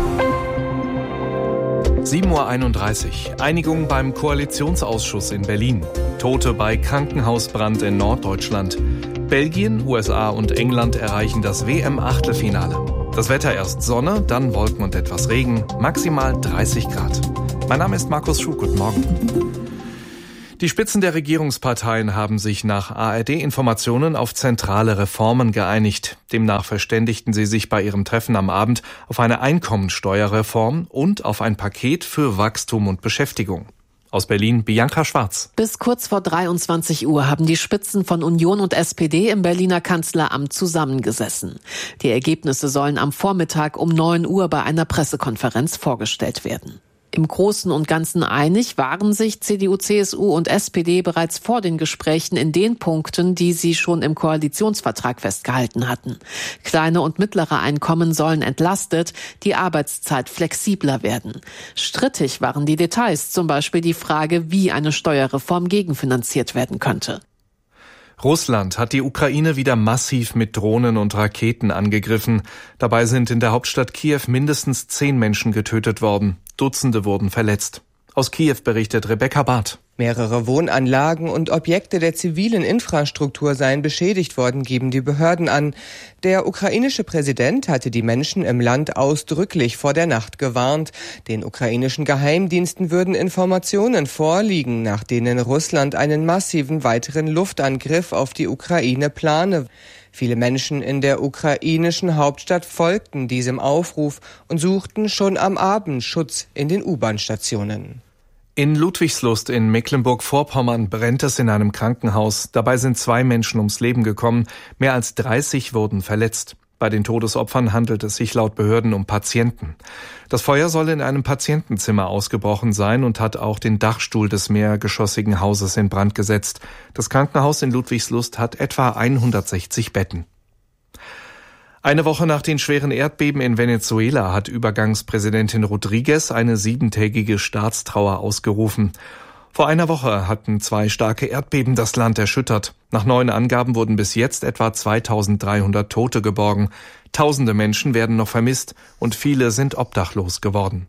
sieben Uhr einunddreißig. Einigung beim Koalitionsausschuss in Berlin. Tote bei Krankenhausbrand in Norddeutschland. Belgien, U S A und England erreichen das W M-Achtelfinale. Das Wetter erst Sonne, dann Wolken und etwas Regen, maximal dreißig Grad. Mein Name ist Markus Schuh, guten Morgen. Die Spitzen der Regierungsparteien haben sich nach A R D-Informationen auf zentrale Reformen geeinigt. Demnach verständigten sie sich bei ihrem Treffen am Abend auf eine Einkommensteuerreform und auf ein Paket für Wachstum und Beschäftigung. Aus Berlin, Bianca Schwarz. Bis kurz vor dreiundzwanzig Uhr haben die Spitzen von Union und S P D im Berliner Kanzleramt zusammengesessen. Die Ergebnisse sollen am Vormittag um neun Uhr bei einer Pressekonferenz vorgestellt werden. Im Großen und Ganzen einig waren sich C D U, C S U und S P D bereits vor den Gesprächen in den Punkten, die sie schon im Koalitionsvertrag festgehalten hatten. Kleine und mittlere Einkommen sollen entlastet, die Arbeitszeit flexibler werden. Strittig waren die Details, zum Beispiel die Frage, wie eine Steuerreform gegenfinanziert werden könnte. Russland hat die Ukraine wieder massiv mit Drohnen und Raketen angegriffen. Dabei sind in der Hauptstadt Kiew mindestens zehn Menschen getötet worden. Dutzende wurden verletzt. Aus Kiew berichtet Rebecca Barth. Mehrere Wohnanlagen und Objekte der zivilen Infrastruktur seien beschädigt worden, geben die Behörden an. Der ukrainische Präsident hatte die Menschen im Land ausdrücklich vor der Nacht gewarnt. Den ukrainischen Geheimdiensten würden Informationen vorliegen, nach denen Russland einen massiven weiteren Luftangriff auf die Ukraine plane. Viele Menschen in der ukrainischen Hauptstadt folgten diesem Aufruf und suchten schon am Abend Schutz in den U-Bahn-Stationen. In Ludwigslust in Mecklenburg-Vorpommern brennt es in einem Krankenhaus. Dabei sind zwei Menschen ums Leben gekommen. Mehr als dreißig wurden verletzt. Bei den Todesopfern handelt es sich laut Behörden um Patienten. Das Feuer soll in einem Patientenzimmer ausgebrochen sein und hat auch den Dachstuhl des mehrgeschossigen Hauses in Brand gesetzt. Das Krankenhaus in Ludwigslust hat etwa hundertsechzig Betten. Eine Woche nach den schweren Erdbeben in Venezuela hat Übergangspräsidentin Rodriguez eine siebentägige Staatstrauer ausgerufen. Vor einer Woche hatten zwei starke Erdbeben das Land erschüttert. Nach neuen Angaben wurden bis jetzt etwa zweitausenddreihundert Tote geborgen. Tausende Menschen werden noch vermisst und viele sind obdachlos geworden.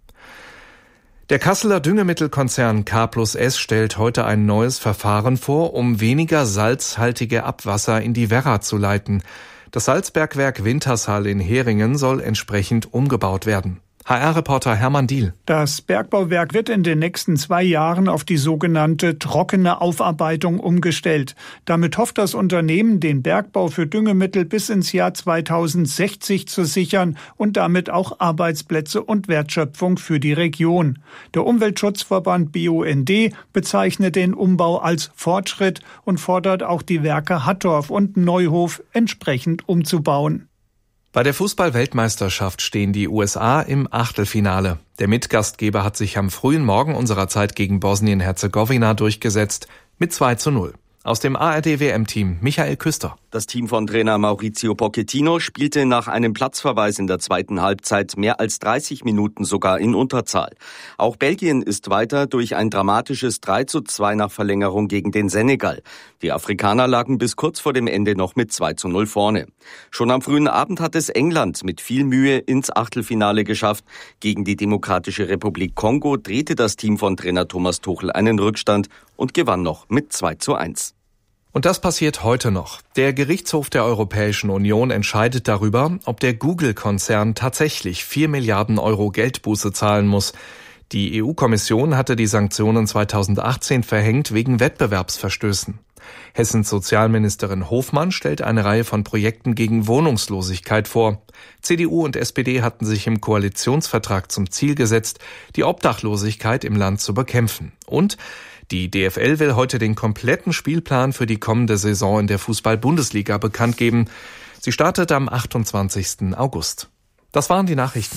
Der Kasseler Düngemittelkonzern K plus S stellt heute ein neues Verfahren vor, um weniger salzhaltige Abwasser in die Werra zu leiten. Das Salzbergwerk Wintershall in Heringen soll entsprechend umgebaut werden. H R-Reporter Hermann Diehl. Das Bergbauwerk wird in den nächsten zwei Jahren auf die sogenannte trockene Aufarbeitung umgestellt. Damit hofft das Unternehmen, den Bergbau für Düngemittel bis ins Jahr zweitausendsechzig zu sichern und damit auch Arbeitsplätze und Wertschöpfung für die Region. Der Umweltschutzverband B U N D bezeichnet den Umbau als Fortschritt und fordert auch die Werke Hattorf und Neuhof entsprechend umzubauen. Bei der Fußball-Weltmeisterschaft stehen die U S A im Achtelfinale. Der Mitgastgeber hat sich am frühen Morgen unserer Zeit gegen Bosnien-Herzegowina durchgesetzt mit zwei zu null. Aus dem A R D-W M-Team Michael Küster. Das Team von Trainer Maurizio Pochettino spielte nach einem Platzverweis in der zweiten Halbzeit mehr als dreißig Minuten sogar in Unterzahl. Auch Belgien ist weiter durch ein dramatisches drei zu zwei nach Verlängerung gegen den Senegal. Die Afrikaner lagen bis kurz vor dem Ende noch mit zwei zu null vorne. Schon am frühen Abend hat es England mit viel Mühe ins Achtelfinale geschafft. Gegen die Demokratische Republik Kongo drehte das Team von Trainer Thomas Tuchel einen Rückstand und gewann noch mit zwei zu eins. Und das passiert heute noch. Der Gerichtshof der Europäischen Union entscheidet darüber, ob der Google-Konzern tatsächlich vier Milliarden Euro Geldbuße zahlen muss. Die E U-Kommission hatte die Sanktionen zweitausendachtzehn verhängt wegen Wettbewerbsverstößen. Hessens Sozialministerin Hofmann stellt eine Reihe von Projekten gegen Wohnungslosigkeit vor. C D U und S P D hatten sich im Koalitionsvertrag zum Ziel gesetzt, die Obdachlosigkeit im Land zu bekämpfen. Und die D F L will heute den kompletten Spielplan für die kommende Saison in der Fußball-Bundesliga bekannt geben. Sie startet am achtundzwanzigsten August. Das waren die Nachrichten.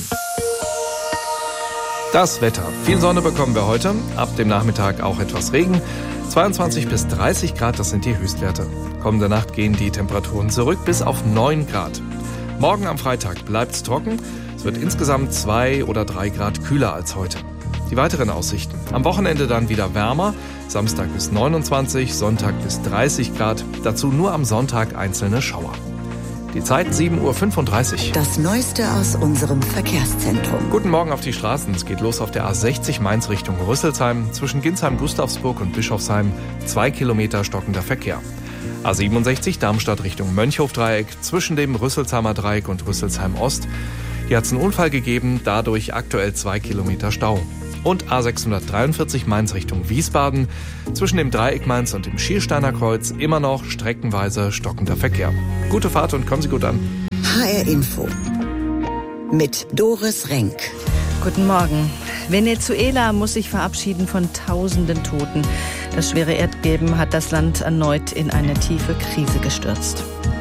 Das Wetter. Viel Sonne bekommen wir heute. Ab dem Nachmittag auch etwas Regen. zweiundzwanzig bis dreißig Grad, das sind die Höchstwerte. Kommende Nacht gehen die Temperaturen zurück bis auf neun Grad. Morgen am Freitag bleibt's trocken. Es wird insgesamt zwei oder drei Grad kühler als heute. Die weiteren Aussichten. Am Wochenende dann wieder wärmer. Samstag bis neunundzwanzig, Sonntag bis dreißig Grad. Dazu nur am Sonntag einzelne Schauer. Die Zeit sieben Uhr fünfunddreißig. Das Neueste aus unserem Verkehrszentrum. Guten Morgen auf die Straßen. Es geht los auf der A sechzig Mainz Richtung Rüsselsheim. Zwischen Ginsheim-Gustavsburg und Bischofsheim zwei Kilometer stockender Verkehr. A siebenundsechzig Darmstadt Richtung Mönchhofdreieck. Zwischen dem Rüsselsheimer Dreieck und Rüsselsheim Ost. Hier hat es einen Unfall gegeben, dadurch aktuell zwei Kilometer Stau. Und A sechshundertdreiundvierzig Mainz Richtung Wiesbaden. Zwischen dem Dreieck Mainz und dem Schiersteiner Kreuz immer noch streckenweise stockender Verkehr. Gute Fahrt und kommen Sie gut an. H R Info mit Doris Renk. Guten Morgen. Venezuela muss sich verabschieden von tausenden Toten. Das schwere Erdbeben hat das Land erneut in eine tiefe Krise gestürzt.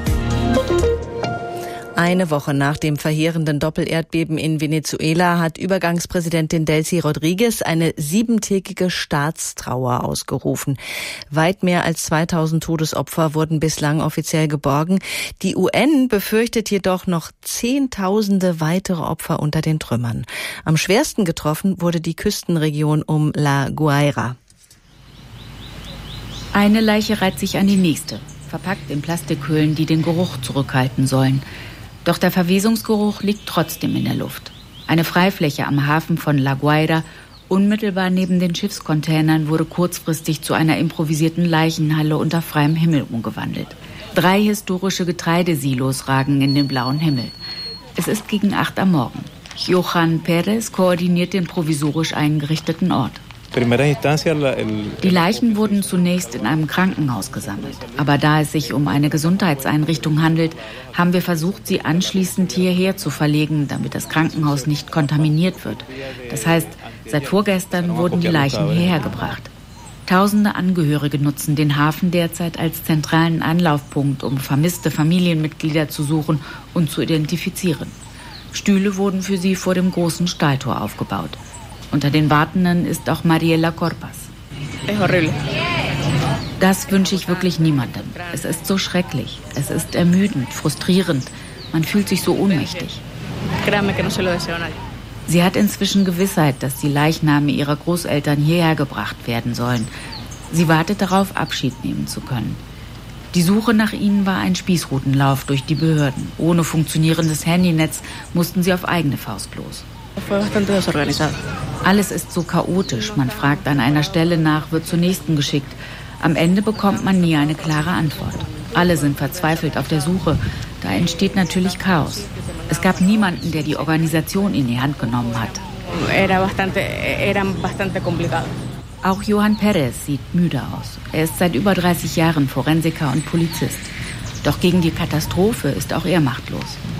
Eine Woche nach dem verheerenden Doppelerdbeben in Venezuela hat Übergangspräsidentin Delcy Rodriguez eine siebentägige Staatstrauer ausgerufen. Weit mehr als zweitausend Todesopfer wurden bislang offiziell geborgen. Die U N befürchtet jedoch noch Zehntausende weitere Opfer unter den Trümmern. Am schwersten getroffen wurde die Küstenregion um La Guaira. Eine Leiche reiht sich an die nächste, verpackt in Plastikhüllen, die den Geruch zurückhalten sollen. Doch der Verwesungsgeruch liegt trotzdem in der Luft. Eine Freifläche am Hafen von La Guaira, unmittelbar neben den Schiffscontainern, wurde kurzfristig zu einer improvisierten Leichenhalle unter freiem Himmel umgewandelt. Drei historische Getreidesilos ragen in den blauen Himmel. Es ist gegen acht am Morgen. Johan Perez koordiniert den provisorisch eingerichteten Ort. Die Leichen wurden zunächst in einem Krankenhaus gesammelt. Aber da es sich um eine Gesundheitseinrichtung handelt, haben wir versucht, sie anschließend hierher zu verlegen, damit das Krankenhaus nicht kontaminiert wird. Das heißt, seit vorgestern wurden die Leichen hierher gebracht. Tausende Angehörige nutzen den Hafen derzeit als zentralen Anlaufpunkt, um vermisste Familienmitglieder zu suchen und zu identifizieren. Stühle wurden für sie vor dem großen Stahltor aufgebaut. Unter den Wartenden ist auch Mariela Corpas. Das wünsche ich wirklich niemandem. Es ist so schrecklich. Es ist ermüdend, frustrierend. Man fühlt sich so ohnmächtig. Sie hat inzwischen Gewissheit, dass die Leichname ihrer Großeltern hierher gebracht werden sollen. Sie wartet darauf, Abschied nehmen zu können. Die Suche nach ihnen war ein Spießrutenlauf durch die Behörden. Ohne funktionierendes Handynetz mussten sie auf eigene Faust los. Alles ist so chaotisch. Man fragt an einer Stelle nach, wird zur nächsten geschickt. Am Ende bekommt man nie eine klare Antwort. Alle sind verzweifelt auf der Suche. Da entsteht natürlich Chaos. Es gab niemanden, der die Organisation in die Hand genommen hat. Auch Johan Perez sieht müde aus. Er ist seit über dreißig Jahren Forensiker und Polizist. Doch gegen die Katastrophe ist auch er machtlos.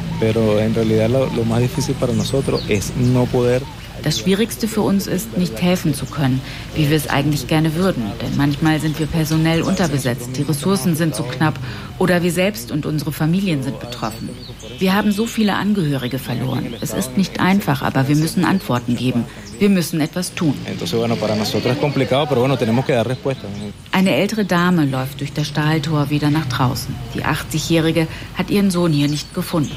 Das Schwierigste für uns ist, nicht helfen zu können, wie wir es eigentlich gerne würden. Denn manchmal sind wir personell unterbesetzt, die Ressourcen sind zu knapp oder wir selbst und unsere Familien sind betroffen. Wir haben so viele Angehörige verloren. Es ist nicht einfach, aber wir müssen Antworten geben. Wir müssen etwas tun. Eine ältere Dame läuft durch das Stahltor wieder nach draußen. Die achtzigjährige hat ihren Sohn hier nicht gefunden.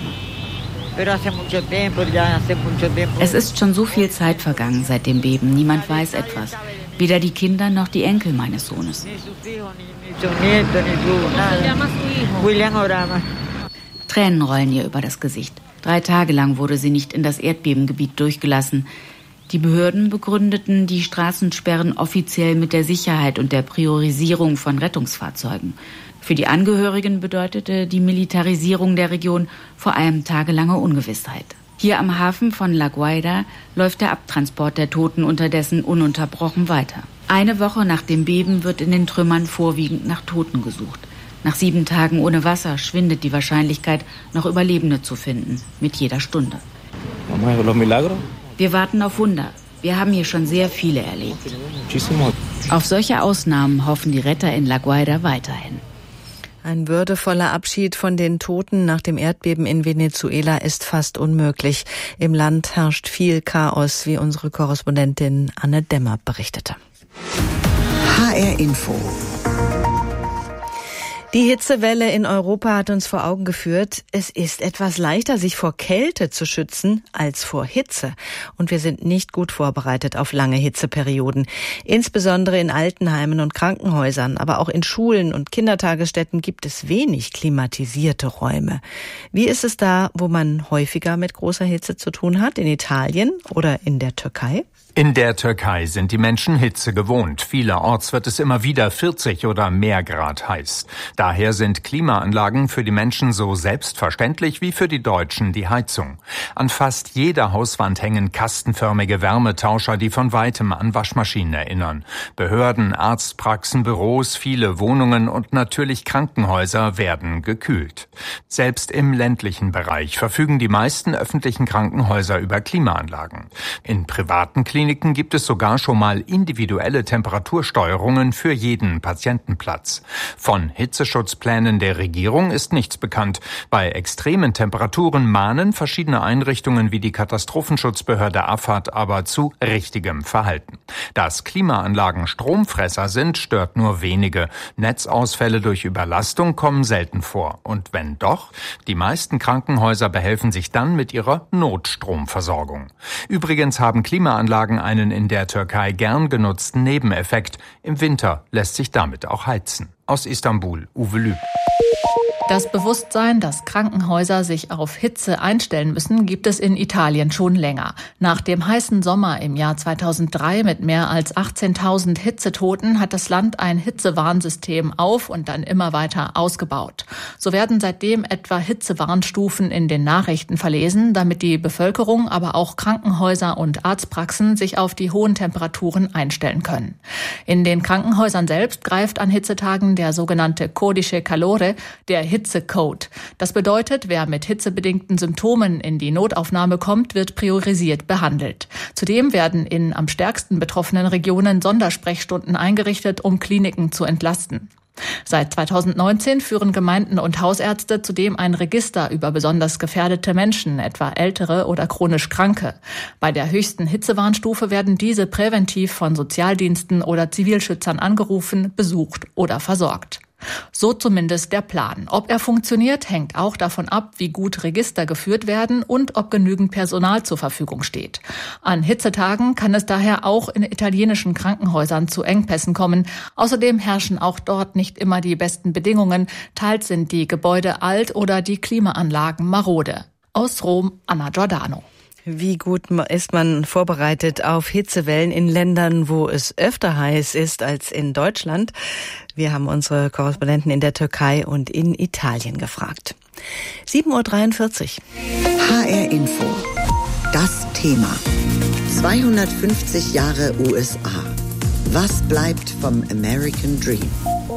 Es ist schon so viel Zeit vergangen seit dem Beben. Niemand weiß etwas. Weder die Kinder noch die Enkel meines Sohnes. Tränen rollen ihr über das Gesicht. Drei Tage lang wurde sie nicht in das Erdbebengebiet durchgelassen. Die Behörden begründeten die Straßensperren offiziell mit der Sicherheit und der Priorisierung von Rettungsfahrzeugen. Für die Angehörigen bedeutete die Militarisierung der Region vor allem tagelange Ungewissheit. Hier am Hafen von La Guaira läuft der Abtransport der Toten unterdessen ununterbrochen weiter. Eine Woche nach dem Beben wird in den Trümmern vorwiegend nach Toten gesucht. Nach sieben Tagen ohne Wasser schwindet die Wahrscheinlichkeit, noch Überlebende zu finden, mit jeder Stunde. Wir warten auf Wunder. Wir haben hier schon sehr viele erlebt. Auf solche Ausnahmen hoffen die Retter in La Guaira weiterhin. Ein würdevoller Abschied von den Toten nach dem Erdbeben in Venezuela ist fast unmöglich. Im Land herrscht viel Chaos, wie unsere Korrespondentin Anne Dämmer berichtete. H R Info. Die Hitzewelle in Europa hat uns vor Augen geführt, es ist etwas leichter, sich vor Kälte zu schützen, als vor Hitze. Und wir sind nicht gut vorbereitet auf lange Hitzeperioden. Insbesondere in Altenheimen und Krankenhäusern, aber auch in Schulen und Kindertagesstätten gibt es wenig klimatisierte Räume. Wie ist es da, wo man häufiger mit großer Hitze zu tun hat? In Italien oder in der Türkei? In der Türkei sind die Menschen Hitze gewohnt. Vielerorts wird es immer wieder vierzig oder mehr Grad heiß. Daher sind Klimaanlagen für die Menschen so selbstverständlich wie für die Deutschen die Heizung. An fast jeder Hauswand hängen kastenförmige Wärmetauscher, die von weitem an Waschmaschinen erinnern. Behörden, Arztpraxen, Büros, viele Wohnungen und natürlich Krankenhäuser werden gekühlt. Selbst im ländlichen Bereich verfügen die meisten öffentlichen Krankenhäuser über Klimaanlagen. In privaten Kliniken gibt es sogar schon mal individuelle Temperatursteuerungen für jeden Patientenplatz. Von Hitzeschutzplänen der Regierung ist nichts bekannt. Bei extremen Temperaturen mahnen verschiedene Einrichtungen wie die Katastrophenschutzbehörde AFAD aber zu richtigem Verhalten. Dass Klimaanlagen Stromfresser sind, stört nur wenige. Netzausfälle durch Überlastung kommen selten vor. Und wenn doch, die meisten Krankenhäuser behelfen sich dann mit ihrer Notstromversorgung. Übrigens haben Klimaanlagen einen in der Türkei gern genutzten Nebeneffekt. Im Winter lässt sich damit auch heizen. Aus Istanbul, Uwe Lüb. Das Bewusstsein, dass Krankenhäuser sich auf Hitze einstellen müssen, gibt es in Italien schon länger. Nach dem heißen Sommer im Jahr zweitausenddrei mit mehr als achtzehntausend Hitzetoten hat das Land ein Hitzewarnsystem auf und dann immer weiter ausgebaut. So werden seitdem etwa Hitzewarnstufen in den Nachrichten verlesen, damit die Bevölkerung, aber auch Krankenhäuser und Arztpraxen sich auf die hohen Temperaturen einstellen können. In den Krankenhäusern selbst greift an Hitzetagen der sogenannte Codice Calore, der Hitzecode. Das bedeutet, wer mit hitzebedingten Symptomen in die Notaufnahme kommt, wird priorisiert behandelt. Zudem werden in am stärksten betroffenen Regionen Sondersprechstunden eingerichtet, um Kliniken zu entlasten. Seit zweitausendneunzehn führen Gemeinden und Hausärzte zudem ein Register über besonders gefährdete Menschen, etwa Ältere oder chronisch Kranke. Bei der höchsten Hitzewarnstufe werden diese präventiv von Sozialdiensten oder Zivilschützern angerufen, besucht oder versorgt. So zumindest der Plan. Ob er funktioniert, hängt auch davon ab, wie gut Register geführt werden und ob genügend Personal zur Verfügung steht. An Hitzetagen kann es daher auch in italienischen Krankenhäusern zu Engpässen kommen. Außerdem herrschen auch dort nicht immer die besten Bedingungen. Teils sind die Gebäude alt oder die Klimaanlagen marode. Aus Rom, Anna Giordano. Wie gut ist man vorbereitet auf Hitzewellen in Ländern, wo es öfter heiß ist als in Deutschland? Wir haben unsere Korrespondenten in der Türkei und in Italien gefragt. sieben Uhr dreiundvierzig. H R Info. Das Thema. zweihundertfünfzig Jahre U S A. Was bleibt vom American Dream?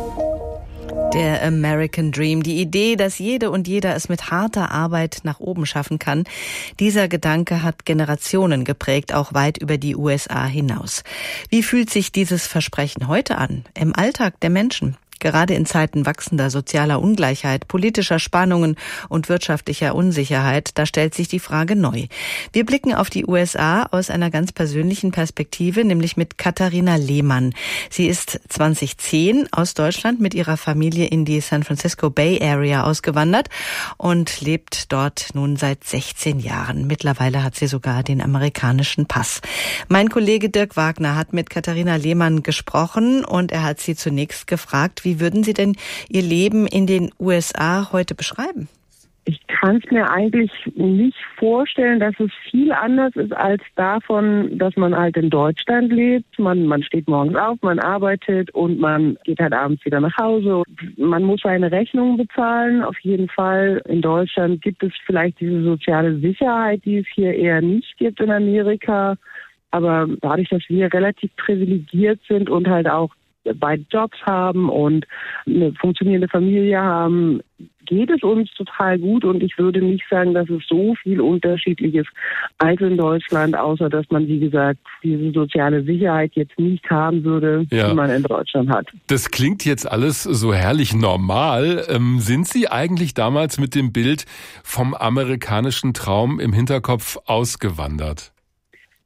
Der American Dream, die Idee, dass jede und jeder es mit harter Arbeit nach oben schaffen kann. Dieser Gedanke hat Generationen geprägt, auch weit über die U S A hinaus. Wie fühlt sich dieses Versprechen heute an, im Alltag der Menschen? Gerade in Zeiten wachsender sozialer Ungleichheit, politischer Spannungen und wirtschaftlicher Unsicherheit, da stellt sich die Frage neu. Wir blicken auf die U S A aus einer ganz persönlichen Perspektive, nämlich mit Katharina Lehmann. Sie ist zweitausendzehn aus Deutschland mit ihrer Familie in die San Francisco Bay Area ausgewandert und lebt dort nun seit sechzehn Jahren. Mittlerweile hat sie sogar den amerikanischen Pass. Mein Kollege Dirk Wagner hat mit Katharina Lehmann gesprochen und er hat sie zunächst gefragt, wie Wie würden Sie denn Ihr Leben in den U S A heute beschreiben? Ich kann es mir eigentlich nicht vorstellen, dass es viel anders ist als davon, dass man halt in Deutschland lebt. Man, man steht morgens auf, man arbeitet und man geht halt abends wieder nach Hause. Man muss seine Rechnungen bezahlen, auf jeden Fall. In Deutschland gibt es vielleicht diese soziale Sicherheit, die es hier eher nicht gibt in Amerika. Aber dadurch, dass wir relativ privilegiert sind und halt auch beide Jobs haben und eine funktionierende Familie haben, geht es uns total gut und ich würde nicht sagen, dass es so viel Unterschiedliches als in Deutschland, außer dass man, wie gesagt, diese soziale Sicherheit jetzt nicht haben würde, ja, die man in Deutschland hat. Das klingt jetzt alles so herrlich normal. Ähm, sind Sie eigentlich damals mit dem Bild vom amerikanischen Traum im Hinterkopf ausgewandert?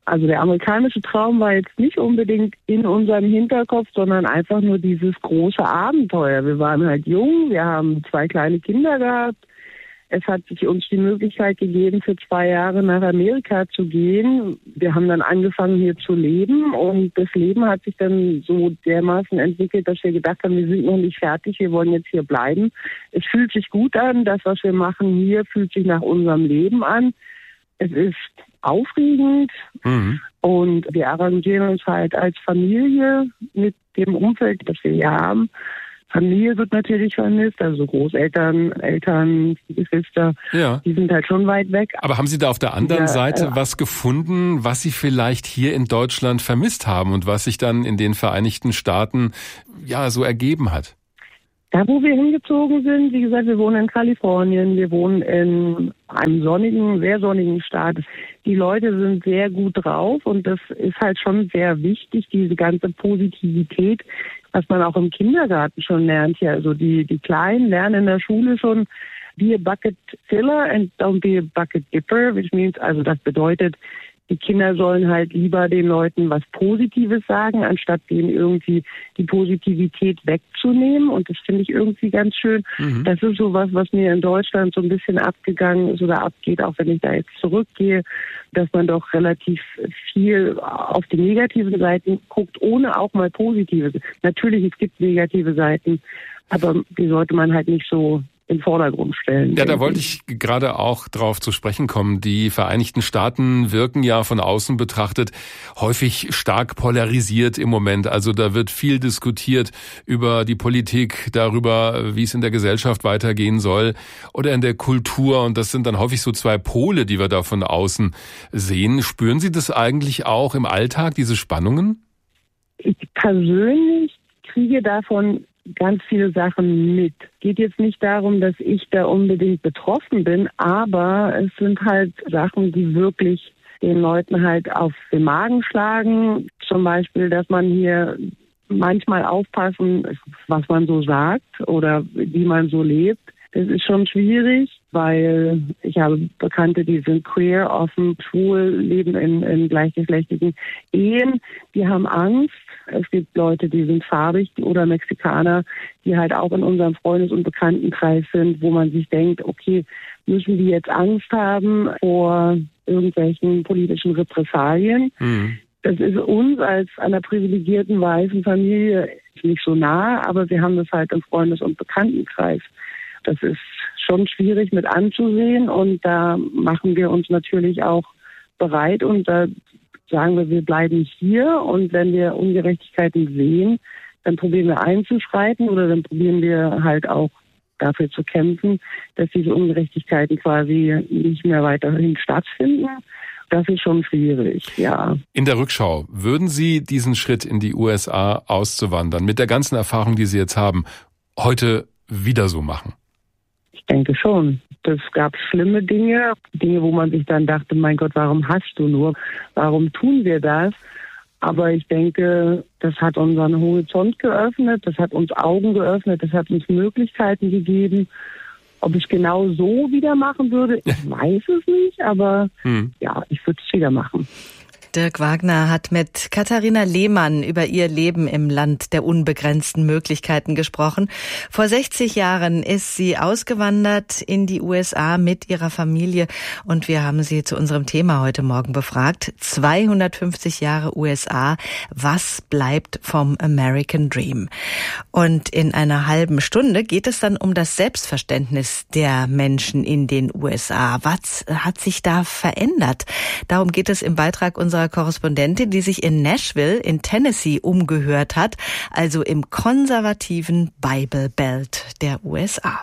Also der amerikanische Traum war jetzt nicht unbedingt in unserem Hinterkopf, sondern einfach nur dieses große Abenteuer. Wir waren halt jung, wir haben zwei kleine Kinder gehabt. Es hat sich uns die Möglichkeit gegeben, für zwei Jahre nach Amerika zu gehen. Wir haben dann angefangen, hier zu leben, und das Leben hat sich dann so dermaßen entwickelt, dass wir gedacht haben, wir sind noch nicht fertig, wir wollen jetzt hier bleiben. Es fühlt sich gut an, das, was wir machen hier, fühlt sich nach unserem Leben an. Es ist aufregend, mhm. und wir arrangieren uns halt als Familie mit dem Umfeld, das wir hier haben. Familie wird natürlich vermisst, also Großeltern, Eltern, Geschwister, ja. Die sind halt schon weit weg. Aber haben Sie da auf der anderen ja, Seite äh, was gefunden, was Sie vielleicht hier in Deutschland vermisst haben und was sich dann in den Vereinigten Staaten ja so ergeben hat? Da, wo wir hingezogen sind, wie gesagt, wir wohnen in Kalifornien, wir wohnen in einem sonnigen, sehr sonnigen Staat. Die Leute sind sehr gut drauf, und das ist halt schon sehr wichtig, diese ganze Positivität, was man auch im Kindergarten schon lernt. Ja, also die, die Kleinen lernen in der Schule schon, be a bucket filler and don't be a bucket dipper, which means, also das bedeutet, die Kinder sollen halt lieber den Leuten was Positives sagen, anstatt denen irgendwie die Positivität wegzunehmen. Und das finde ich irgendwie ganz schön. Mhm. Das ist sowas, was mir in Deutschland so ein bisschen abgegangen ist oder abgeht, auch wenn ich da jetzt zurückgehe, dass man doch relativ viel auf die negativen Seiten guckt, ohne auch mal positive. Natürlich, es gibt negative Seiten, aber die sollte man halt nicht so im Vordergrund stellen. Ja, da wollte ich gerade auch drauf zu sprechen kommen. Die Vereinigten Staaten wirken ja von außen betrachtet häufig stark polarisiert im Moment. Also da wird viel diskutiert über die Politik, darüber, wie es in der Gesellschaft weitergehen soll oder in der Kultur. Und das sind dann häufig so zwei Pole, die wir da von außen sehen. Spüren Sie das eigentlich auch im Alltag, diese Spannungen? Ich persönlich kriege davon ganz viele Sachen mit. Geht jetzt nicht darum, dass ich da unbedingt betroffen bin, aber es sind halt Sachen, die wirklich den Leuten halt auf den Magen schlagen. Zum Beispiel, dass man hier manchmal aufpassen, was man so sagt oder wie man so lebt. Das ist schon schwierig, weil ich habe Bekannte, die sind queer, offen, schwul, leben in, in gleichgeschlechtlichen Ehen. Die haben Angst. Es gibt Leute, die sind farbig oder Mexikaner, die halt auch in unserem Freundes- und Bekanntenkreis sind, wo man sich denkt, okay, müssen die jetzt Angst haben vor irgendwelchen politischen Repressalien? Mhm. Das ist uns als einer privilegierten weißen Familie nicht so nah, aber wir haben das halt im Freundes- und Bekanntenkreis. Das ist schon schwierig mit anzusehen, und da machen wir uns natürlich auch bereit, und da sagen wir, wir bleiben hier, und wenn wir Ungerechtigkeiten sehen, dann probieren wir einzuschreiten oder dann probieren wir halt auch dafür zu kämpfen, dass diese Ungerechtigkeiten quasi nicht mehr weiterhin stattfinden. Das ist schon schwierig, ja. In der Rückschau, würden Sie diesen Schritt in die U S A auszuwandern, mit der ganzen Erfahrung, die Sie jetzt haben, heute wieder so machen? Ich denke schon. Es gab schlimme Dinge, Dinge, wo man sich dann dachte, mein Gott, warum hast du nur? Warum tun wir das? Aber ich denke, das hat unseren Horizont geöffnet, das hat uns Augen geöffnet, das hat uns Möglichkeiten gegeben. Ob ich genau so wieder machen würde, ich weiß es nicht, aber hm. ja, ich würde es wieder machen. Dirk Wagner hat mit Katharina Lehmann über ihr Leben im Land der unbegrenzten Möglichkeiten gesprochen. Vor sechzig Jahren ist sie ausgewandert in die U S A mit ihrer Familie, und wir haben sie zu unserem Thema heute Morgen befragt. zweihundertfünfzig Jahre U S A, was bleibt vom American Dream? Und in einer halben Stunde geht es dann um das Selbstverständnis der Menschen in den U S A. Was hat sich da verändert? Darum geht es im Beitrag unserer Korrespondentin, die sich in Nashville in Tennessee umgehört hat, also im konservativen Bible Belt der U S A.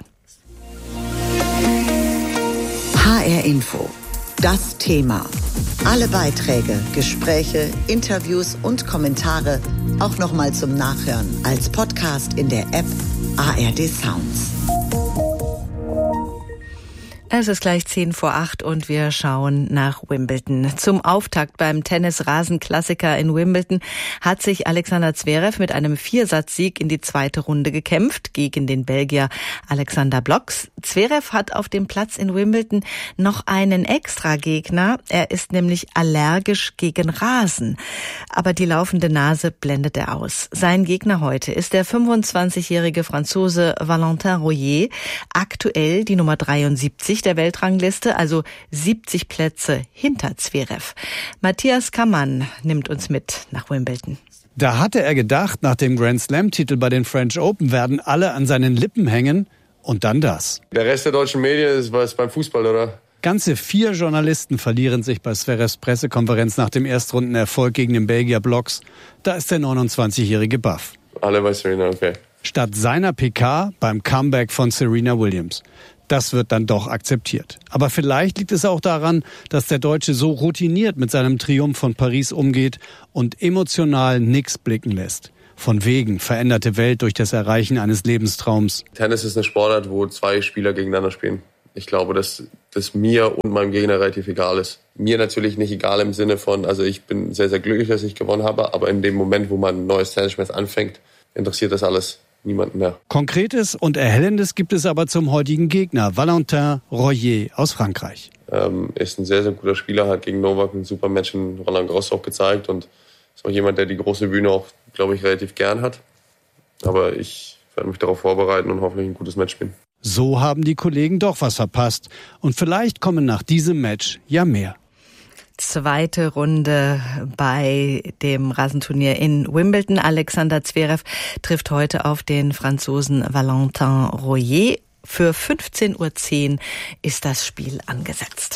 H R Info. Das Thema. Alle Beiträge, Gespräche, Interviews und Kommentare auch nochmal zum Nachhören als Podcast in der App A R D Sounds. Es ist gleich zehn vor acht und wir schauen nach Wimbledon. Zum Auftakt beim Tennis-Rasen-Klassiker in Wimbledon hat sich Alexander Zverev mit einem Viersatzsieg in die zweite Runde gekämpft gegen den Belgier Alexander Blocks. Zverev hat auf dem Platz in Wimbledon noch einen Extra-Gegner. Er ist nämlich allergisch gegen Rasen. Aber die laufende Nase blendet er aus. Sein Gegner heute ist der fünfundzwanzigjährige Franzose Valentin Royer, aktuell die Nummer dreiundsiebzig der Weltrangliste, also siebzig Plätze hinter Zverev. Matthias Kammann nimmt uns mit nach Wimbledon. Da hatte er gedacht, nach dem Grand-Slam-Titel bei den French Open werden alle an seinen Lippen hängen und dann das. Der Rest der deutschen Medien ist was beim Fußball, oder? Ganze vier Journalisten verlieren sich bei Zverevs Pressekonferenz nach dem Erstrundenerfolg gegen den Belgier Blocks. Da ist der neunundzwanzigjährige baff. Alle bei Serena, okay. Statt seiner P K beim Comeback von Serena Williams. Das wird dann doch akzeptiert. Aber vielleicht liegt es auch daran, dass der Deutsche so routiniert mit seinem Triumph von Paris umgeht und emotional nichts blicken lässt. Von wegen veränderte Welt durch das Erreichen eines Lebenstraums. Tennis ist eine Sportart, wo zwei Spieler gegeneinander spielen. Ich glaube, dass das mir und meinem Gegner relativ egal ist. Mir natürlich nicht egal im Sinne von, also ich bin sehr, sehr glücklich, dass ich gewonnen habe, aber in dem Moment, wo man ein neues Tennismatch anfängt, interessiert das alles niemanden mehr. Konkretes und Erhellendes gibt es aber zum heutigen Gegner, Valentin Royer aus Frankreich. Ähm, ist ein sehr, sehr guter Spieler, hat gegen Novak ein super Match in Roland Garros auch gezeigt und ist auch jemand, der die große Bühne auch, glaube ich, relativ gern hat. Aber ich werde mich darauf vorbereiten und hoffentlich ein gutes Match spielen. So haben die Kollegen doch was verpasst. Und vielleicht kommen nach diesem Match ja mehr. Zweite Runde bei dem Rasenturnier in Wimbledon. Alexander Zverev trifft heute auf den Franzosen Valentin Royer. Für fünfzehn Uhr zehn ist das Spiel angesetzt.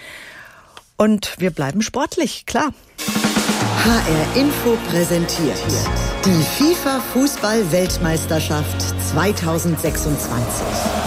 Und wir bleiben sportlich, klar. H R Info präsentiert die FIFA-Fußball-Weltmeisterschaft zweitausendsechsundzwanzig.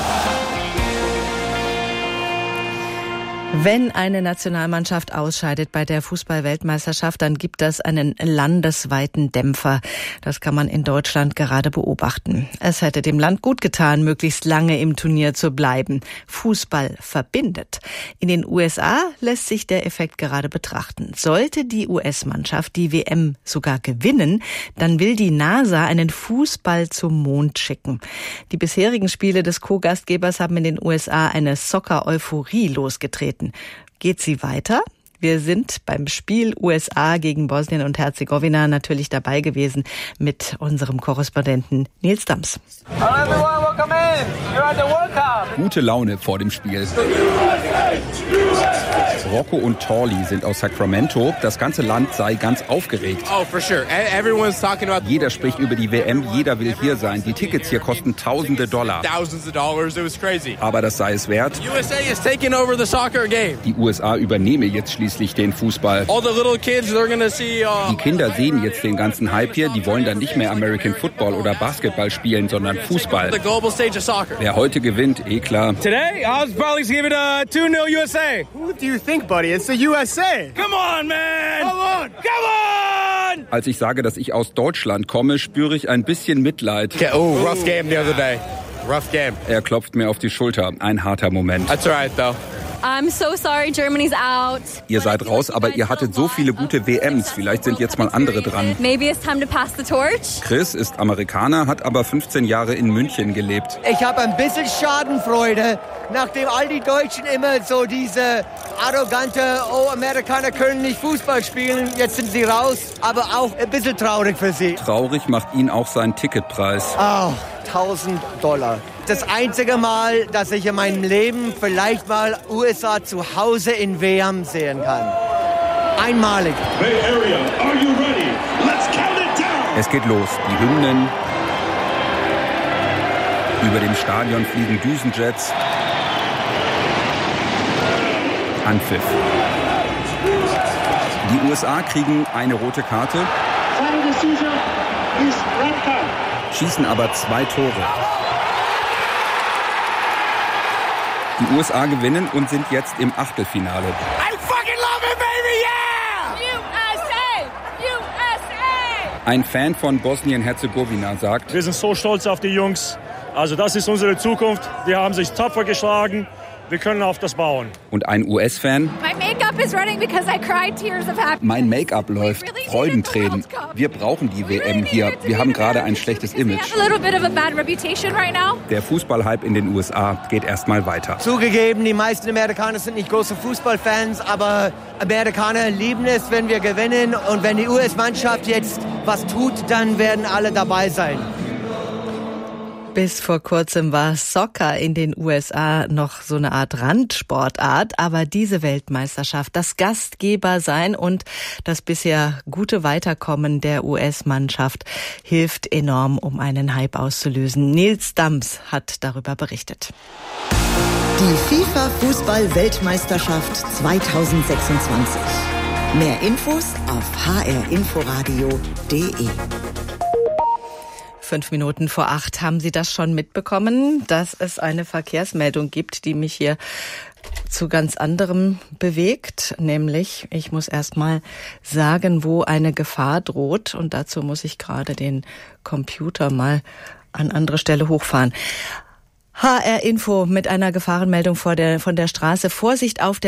Wenn eine Nationalmannschaft ausscheidet bei der Fußball-Weltmeisterschaft, dann gibt das einen landesweiten Dämpfer. Das kann man in Deutschland gerade beobachten. Es hätte dem Land gut getan, möglichst lange im Turnier zu bleiben. Fußball verbindet. In den U S A lässt sich der Effekt gerade betrachten. Sollte die U S-Mannschaft die W M sogar gewinnen, dann will die NASA einen Fußball zum Mond schicken. Die bisherigen Spiele des Co-Gastgebers haben in den U S A eine Soccer-Euphorie losgetreten. Geht sie weiter? Wir sind beim Spiel U S A gegen Bosnien und Herzegowina natürlich dabei gewesen mit unserem Korrespondenten Nils Dams. Gute Laune vor dem Spiel. Rocco und Torley sind aus Sacramento. Das ganze Land sei ganz aufgeregt. Oh, for sure. Everyone's talking about. Jeder spricht über die W M, jeder will hier sein. Die Tickets hier kosten tausende Dollar. Thousands of dollars. It was crazy. Aber das sei es wert. U S A is taking over the soccer game. Die U S A übernehme jetzt schließlich den Fußball. All the little kids, they're gonna see. Uh... Die Kinder sehen jetzt den ganzen Hype hier. Die wollen dann nicht mehr American Football oder Basketball spielen, sondern Fußball. The global stage of soccer. Wer heute gewinnt, eh klar. Today, I was probably give it a two nil U S A. Who do you think, buddy? It's the U S A. Come on, man! Come on! Come on! Als ich sage, dass ich aus Deutschland komme, spüre ich ein bisschen Mitleid. Okay, oh, rough game the other day. Rough game. Er klopft mir auf die Schulter. Ein harter Moment. That's all right, though. I'm so sorry, Germany's out. Ihr seid raus, aber ihr hattet so viele gute W Ms. Vielleicht sind jetzt mal andere dran. Maybe it's time to pass the torch. Chris ist Amerikaner, hat aber fünfzehn Jahre in München gelebt. Ich habe ein bisschen Schadenfreude, nachdem all die Deutschen immer so diese arrogante, oh, Amerikaner können nicht Fußball spielen, jetzt sind sie raus, aber auch ein bisschen traurig für sie. Traurig macht ihn auch sein Ticketpreis. Oh, tausend Dollar. Das einzige Mal, dass ich in meinem Leben vielleicht mal U S A zu Hause in W M sehen kann. Einmalig. Bay Area, are you ready? Let's count it down. Es geht los. Die Hymnen. Über dem Stadion fliegen Düsenjets. Anpfiff. Die U S A kriegen eine rote Karte. Schießen aber zwei Tore. Die U S A gewinnen und sind jetzt im Achtelfinale. I fucking love it, baby, yeah! U S A! U S A! Ein Fan von Bosnien-Herzegowina sagt: Wir sind so stolz auf die Jungs. Also das ist unsere Zukunft. Die haben sich tapfer geschlagen. Wir können auf das bauen. Und ein U S-Fan? My makeup is running because I cried tears of happiness. Mein Make-up läuft. Freudentränen. Wir brauchen die W M hier. Wir haben gerade ein schlechtes Image. Der Fußballhype in den U S A geht erstmal weiter. Zugegeben, die meisten Amerikaner sind nicht große Fußballfans, aber Amerikaner lieben es, wenn wir gewinnen. Und wenn die U S-Mannschaft jetzt was tut, dann werden alle dabei sein. Bis vor kurzem war Soccer in den U S A noch so eine Art Randsportart, aber diese Weltmeisterschaft, das Gastgebersein und das bisher gute Weiterkommen der U S-Mannschaft hilft enorm, um einen Hype auszulösen. Nils Dams hat darüber berichtet. Die FIFA-Fußball-Weltmeisterschaft zweitausendsechsundzwanzig. Mehr Infos auf h r inforadio punkt d e. Fünf Minuten vor acht. Haben Sie das schon mitbekommen, dass es eine Verkehrsmeldung gibt, die mich hier zu ganz anderem bewegt? Nämlich, ich muss erst mal sagen, wo eine Gefahr droht. Und dazu muss ich gerade den Computer mal an andere Stelle hochfahren. H R Info mit einer Gefahrenmeldung vor der, von der Straße. Vorsicht auf der